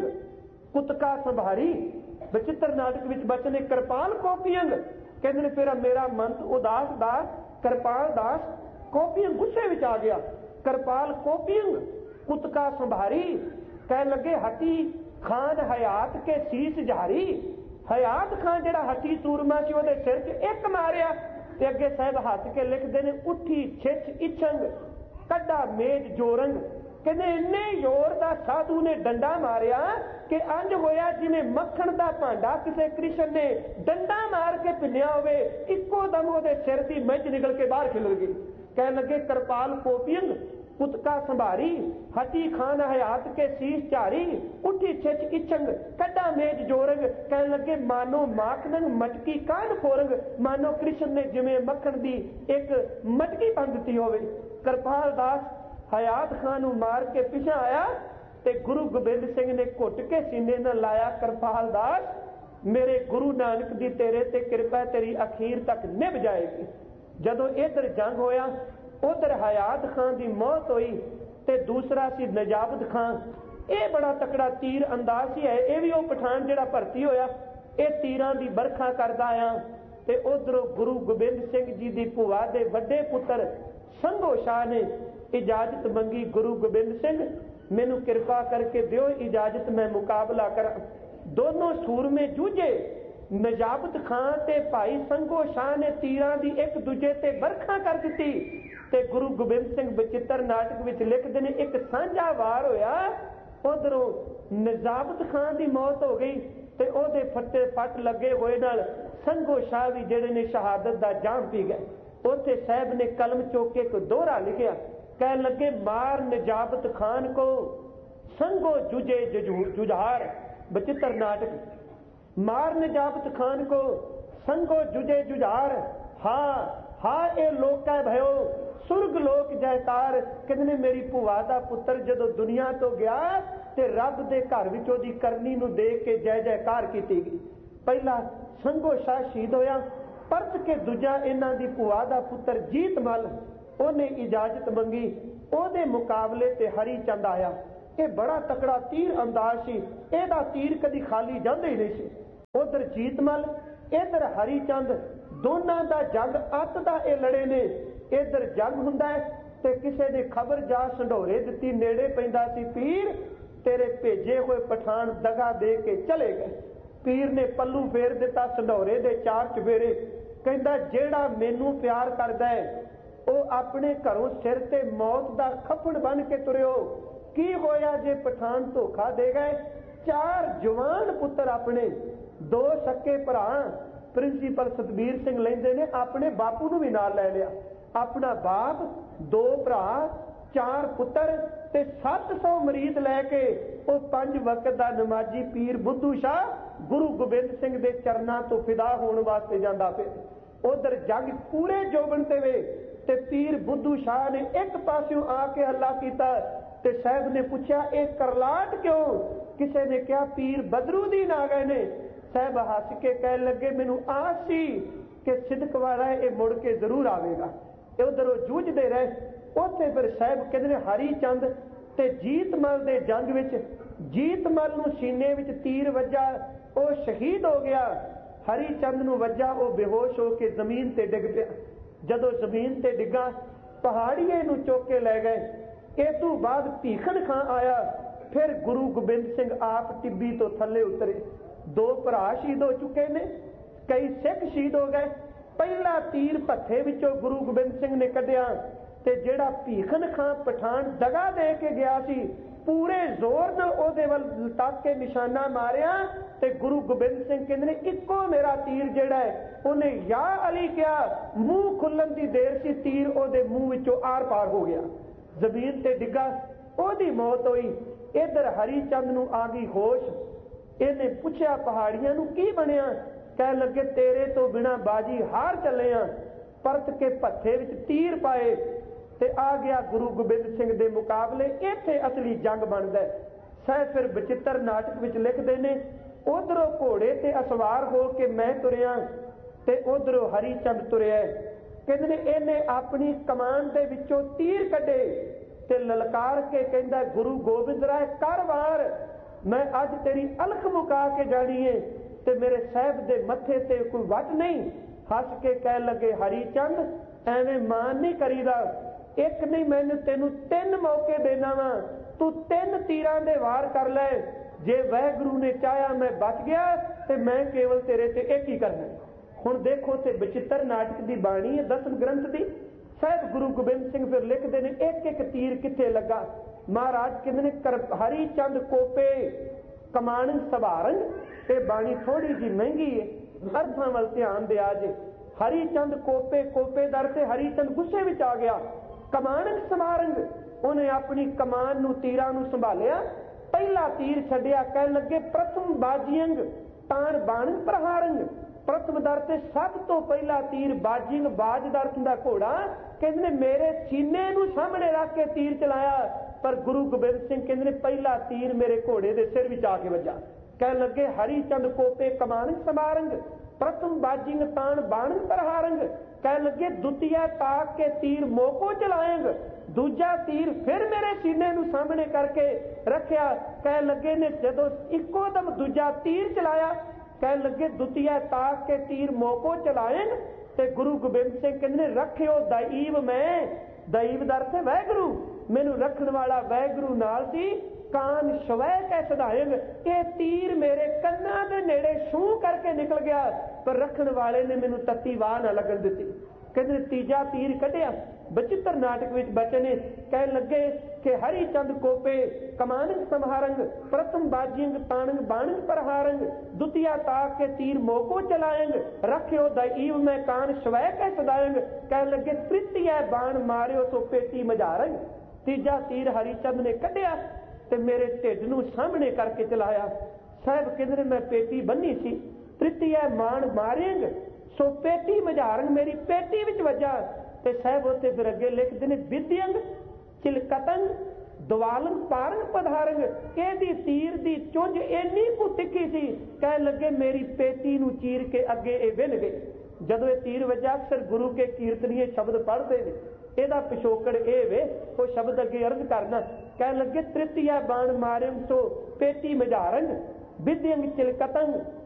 A: कुतका संभारी। बचित्र नाटक विच बचने कृपाल कोपियंग, कहंदे ने फिर मेरा मंत उदास दास कृपाल दास कोपियंग गुस्से विच आ गया। कृपाल कोपियंग कुतका संभारी, कहन लगे हटी खान हयात के शीश झारी। हयात खान जिहड़ा हटी सूरमा सी उहदे सिर 'च एक मारिया ते अगे साहब हੱਥ के लिखदे ने उठी छिछ इछंग कड्डा मेज जोरंग। कहते इन्ने जोर का साधु ने डंडा मारिया कि अंज होया जिवें मक्खण का भांडा किसी कृष्ण ने डंडा मार के पिन्या होवे, इक्को दम उहदे सिर की मिंज निकल के बाहर खिलर गई। कह लगे कृपाल कोपियंग कुतका संभारी, हटी खान हयात के शीश चारी, उठी छिछ इछंग कड्डा मेज जोरंग। कह लगे मानो माखनंग मटकी कान फोरंग, मानो कृष्ण ने जिवें मक्खण की एक मटकी बन दी होवे। कृपाल दास हयात खान नूं मार के पिछा आया ते गुरु गोबिंद सिंह ने घुट के सीने नाल लाया, कृपाल दास मेरे गुरु नानक दी तेरे ते कृपा तेरी अखीर तक निभ जाएगी। जदों इधर जंग होया उधर हयात खान की मौत हुई ते दूसरा सी नजाबत खान। ये बड़ा तकड़ा तीर अंदाज ही है, यह भी वह पठान जिहड़ा भर्ती होया ये तीरां की बरखा करदा आया। ते उधरों गुरु गोबिंद सिंह जी की भूआ दे वड्डे पुत्र संघो शाह ने इजाजत मंगी, गुरु गोबिंद सिंह मैनू कृपा करके दिओ इजाजत मैं मुकाबला करा। दोनों सूरमे जूझे, नजाबत खान ते भाई संघो शाह ने तीरां दी एक दूजे ते बरखा कर दी ते गुरु गोबिंद सिंह बचित्र नाटक विच लिखदे ने एक सांझा वार होया, उधरों नजाबत खान की मौत हो गई ते ओहदे फट्टे फट लगे होए नाल संघो शाह भी जिहड़े ने शहादत दा जाम पी गए। उत्थे साहब ने कलम चौक के एक दोहरा लिखिया, कह लगे मार नजाबत खान को संघो जुझे जुझार। बचित्र नाटक, मार नजाबत खान को संघो जुझे जुझार। हाँ हाँ ए लोका भयो सुरग लोक जयकार। कहते ने मेरी भूआ का पुत्र जदों दुनिया तो गया ते रब दे घर विच ओदी करनी नूं देख के जय जयकार की गई। पहला संघो शाह शहीद होया, परत के दूजा इन्हां दी भूआ का पुत्र जीतमल उहने इजाजत मंगी, ओदे मुकाबले ते हरी चंद आया। ये बड़ा तकड़ा तीर अंदाज सी, एदा तीर कदी खाली जांदे ही नहीं सी। उधर जीतमल इधर हरी चंद, दोनों का जंग अत दा ये लड़े ने। इधर जंग हुंदा है ते किसे ने खबर जा संढोरे दिती, नेड़े पैंदा सी पीर तेरे भेजे हुए पठान दगा दे के चले गए। पीर ने पल्लू फेर दिता संढोरे दे चार चफेरे, कहंदा जेड़ा मैनू प्यार करदा है वो अपने घरों सिर ते मौत दा खपड़ बन के तुरियो। की होया जे पठान धोखा दे गए। चार जवान पुत्र अपने, दो सक्के भरा प्रिंसीपल सतबीर सिंह लेंदे ने, अपने बापू नूं भी नाल लै लिया। अपना बाप, दो भरा, चार पुत्र ते 700 मरीद लैके वो 5 वक्त का नमाजी पीर बुद्धू शाह गुरु गोबिंद सिंह के चरणों तो फिदा होने वास्ते जांदा पे। उधर जंग पूरे जोबन ते वे ते पीर बुद्धू शाह ने एक पासों आके हल्ला किया ते साहब ने पूछा ये करलाट क्यों। किसी ने कहा पीर बदरूदीन आ गए ने। साहब हस के कह लगे मैनू आस सी कि सिदक वाला ये मुड़ के जरूर आवेगा। उधर वो जूझते रहे। उत्थे फिर साहब कहते हरी चंद ते जीतमल दे जंग विच जीतमल नूं सीने विच तीर वजा, वो शहीद हो गया। हरी चंद नूं वजा, वो बेहोश हो के जमीन ते डिग पिया। जदों जमीन ते डिगा पहाड़िए नूं चुक के लै गए। इस तों बाद भीखन खां आया। फिर गुरु गोबिंद सिंह आप टिब्बी तो थले उतरे। 2 भरा शहीद हो चुके ने, कई सिख शहीद हो गए। पहला तीर भत्थे विचों गुरु गोबिंद सिंह ने कढ़िया ते जेड़ा भीखन खां पठान दगा दे के गया सी, पूरे जोर नाल ओदे वल तक के निशाना मारिया ते गुरु गोबिंद सिंह कहंदे ने इक्को मेरा तीर जेड़ा है उन्हें या अली कहा, मूंह खुलन दी देर सी, तीर ओदे मुंह विचों आर पार हो गया, जमीन ते डिगा, ओदी मौत हुई। इधर हरी चंद नूं आ गई होश। इहने पुछया पहाड़ियां नूं की बनिया। कह लगे तेरे तो बिना बाजी हार चले आ। परत के भत्थे विच तीर पाए ते आ गया गुरु गोबिंद सिंह दे मुकाबले। इत्थे असली जंग बनदा है। सह फिर बचित्र नाटक विच लिखदे ने उधरों घोड़े ते असवार हो के मैं तुरिया ते उधरों हरी चंद तुरिया। कहंदे ने इहने अपनी कमान दे विचों तीर कढे ते ललकार के कहंदा गुरु गोबिंद राय कर वार, मैं अज तेरी अलख मुका के जानी है ते मेरे साहब दे मथे ते कोई वट नहीं। हस के कह लगे हरी चंद एवें मान नहीं करीदा, एक नहीं मैनू तेनू 3 मौके देना वा, तू 3 तीरां दे वार कर ले। जे वाहिगुरू ने चाहया मैं बच गया ते मैं केवल तेरे ते एक ही करना। हुण देखो ते बचित्र नाटक दी बाणी है 10 ग्रंथ दी। साहब गुरु गोबिंद सिंह फिर लिखते हैं एक एक तीर किथे लगा। महाराज कहते ने हरी चंद कोपे कमाणन सवारन। ये बाणी थोड़ी जी महंगी है, अर्थां वल ध्यान दिया जे। हरी चंद कोपे, कोपे दर से हरी चंद गुस्से विच आ गया। कमाणन समारंग, उन्हें अपनी कमान नूं तीरां नूं संभालिया। पहला तीर छड्डिया, कह लगे प्रथम बाजियंग तान बाणन प्रहारंग। प्रथम दर से सब तो पहला तीर बाजिंग बाज दर्थ का घोड़ा कहते ने मेरे सीने नूं सामने रख के तीर चलाया। पर गुरु गोबिंद सिंह कहते ने पहला तीर मेरे घोड़े के सिर विच आके वजा। कह लगे हरी चंद कोपे कमान समारंग, प्रथम बाजिंग तान बाणन प्रहारंग। कह लगे द्वितीय ताक के तीर मोको चलाएंग। दूजा तीर फिर मेरे सीने नूं सामने करके रखिया। कह लगे ने जदों इक्को दम दूजा तीर चलाया, कह लगे द्वितीय ताक के तीर मोको चलाएं ते गुरु गोबिंद सिंह कहने रखियो दैव में, दैव दर से वाहिगुरू, मैनू रखने वाला वाहिगुरू नाल सी। कान शवै कै सदाएंग, ये तीर मेरे कन्ना दे नेड़े छू करके निकल गया, पर रखने वाले ने मैनू तत्ती वाह ना लगन दी। कहते तीजा तीर कढ़िया। बचित्र नाटक विच बचने कह लगे कि हरी चंद कोपे कमानंग संहारंग, प्रथम बाजिंग तानंग बाणंग प्रहारंग, द्वितीय ताक के तीर मोको चलाएंग, रखियो दैव में कान स्वै कै सदाएंग। कह लगे तृतीय बाण मारियो तो पेटी मझारंग। तीजा तीर हरीचंद ने कढ़िया ते मेरे ढिड नूं सामने करके चलाया। साहब कहंदे मैं पेटी बन्नी सी, तृतीय बाण मारेंग सो पेटी मझारंग मेरी पेटी विच वजा ਤੇ ਸਾਹਿਬ ਉੱਥੇ ਫਿਰ ਅੱਗੇ ਲਿਖਦੇ ਨੇ ਵਿਦਿਅੰਗ ਚਿਲਕਤੰਗ ਦਵਾਲਨ ਪਾਰੰਗ ਪਧਾਰੰਗ। ਇਹਦੀ ਤੀਰ ਦੀ ਚੁੰਝ ਇੰਨੀ ਕੁ ਤਿੱਖੀ ਸੀ, ਕਹਿ ਲੱਗੇ ਮੇਰੀ ਪੇਟੀ ਨੂੰ ਚੀਰ ਕੇ ਅੱਗੇ ਇਹ ਵਿੰਨ ਗਏ। ਜਦੋਂ ਇਹ ਤੀਰ ਵੱਜਾ, ਅਕਸਰ ਗੁਰੂ ਕੇ ਕੀਰਤਨੀਏ ਸ਼ਬਦ ਪੜ੍ਹਦੇ ਨੇ, ਇਹਦਾ ਪਿਛੋਕੜ ਇਹ ਵੇ, ਉਹ ਸ਼ਬਦ ਅੱਗੇ ਅਰਜ਼ ਕਰਨਾ, ਕਹਿ ਲੱਗੇ ਤ੍ਰਿਤੀਆ ਬਾਣ ਮਾਰਿਮ ਸੋ ਪੇਟੀ ਮਝਾਰੰਗ ਵਿਦਿਅੰਗ ਚਿਲਕਤੰਗ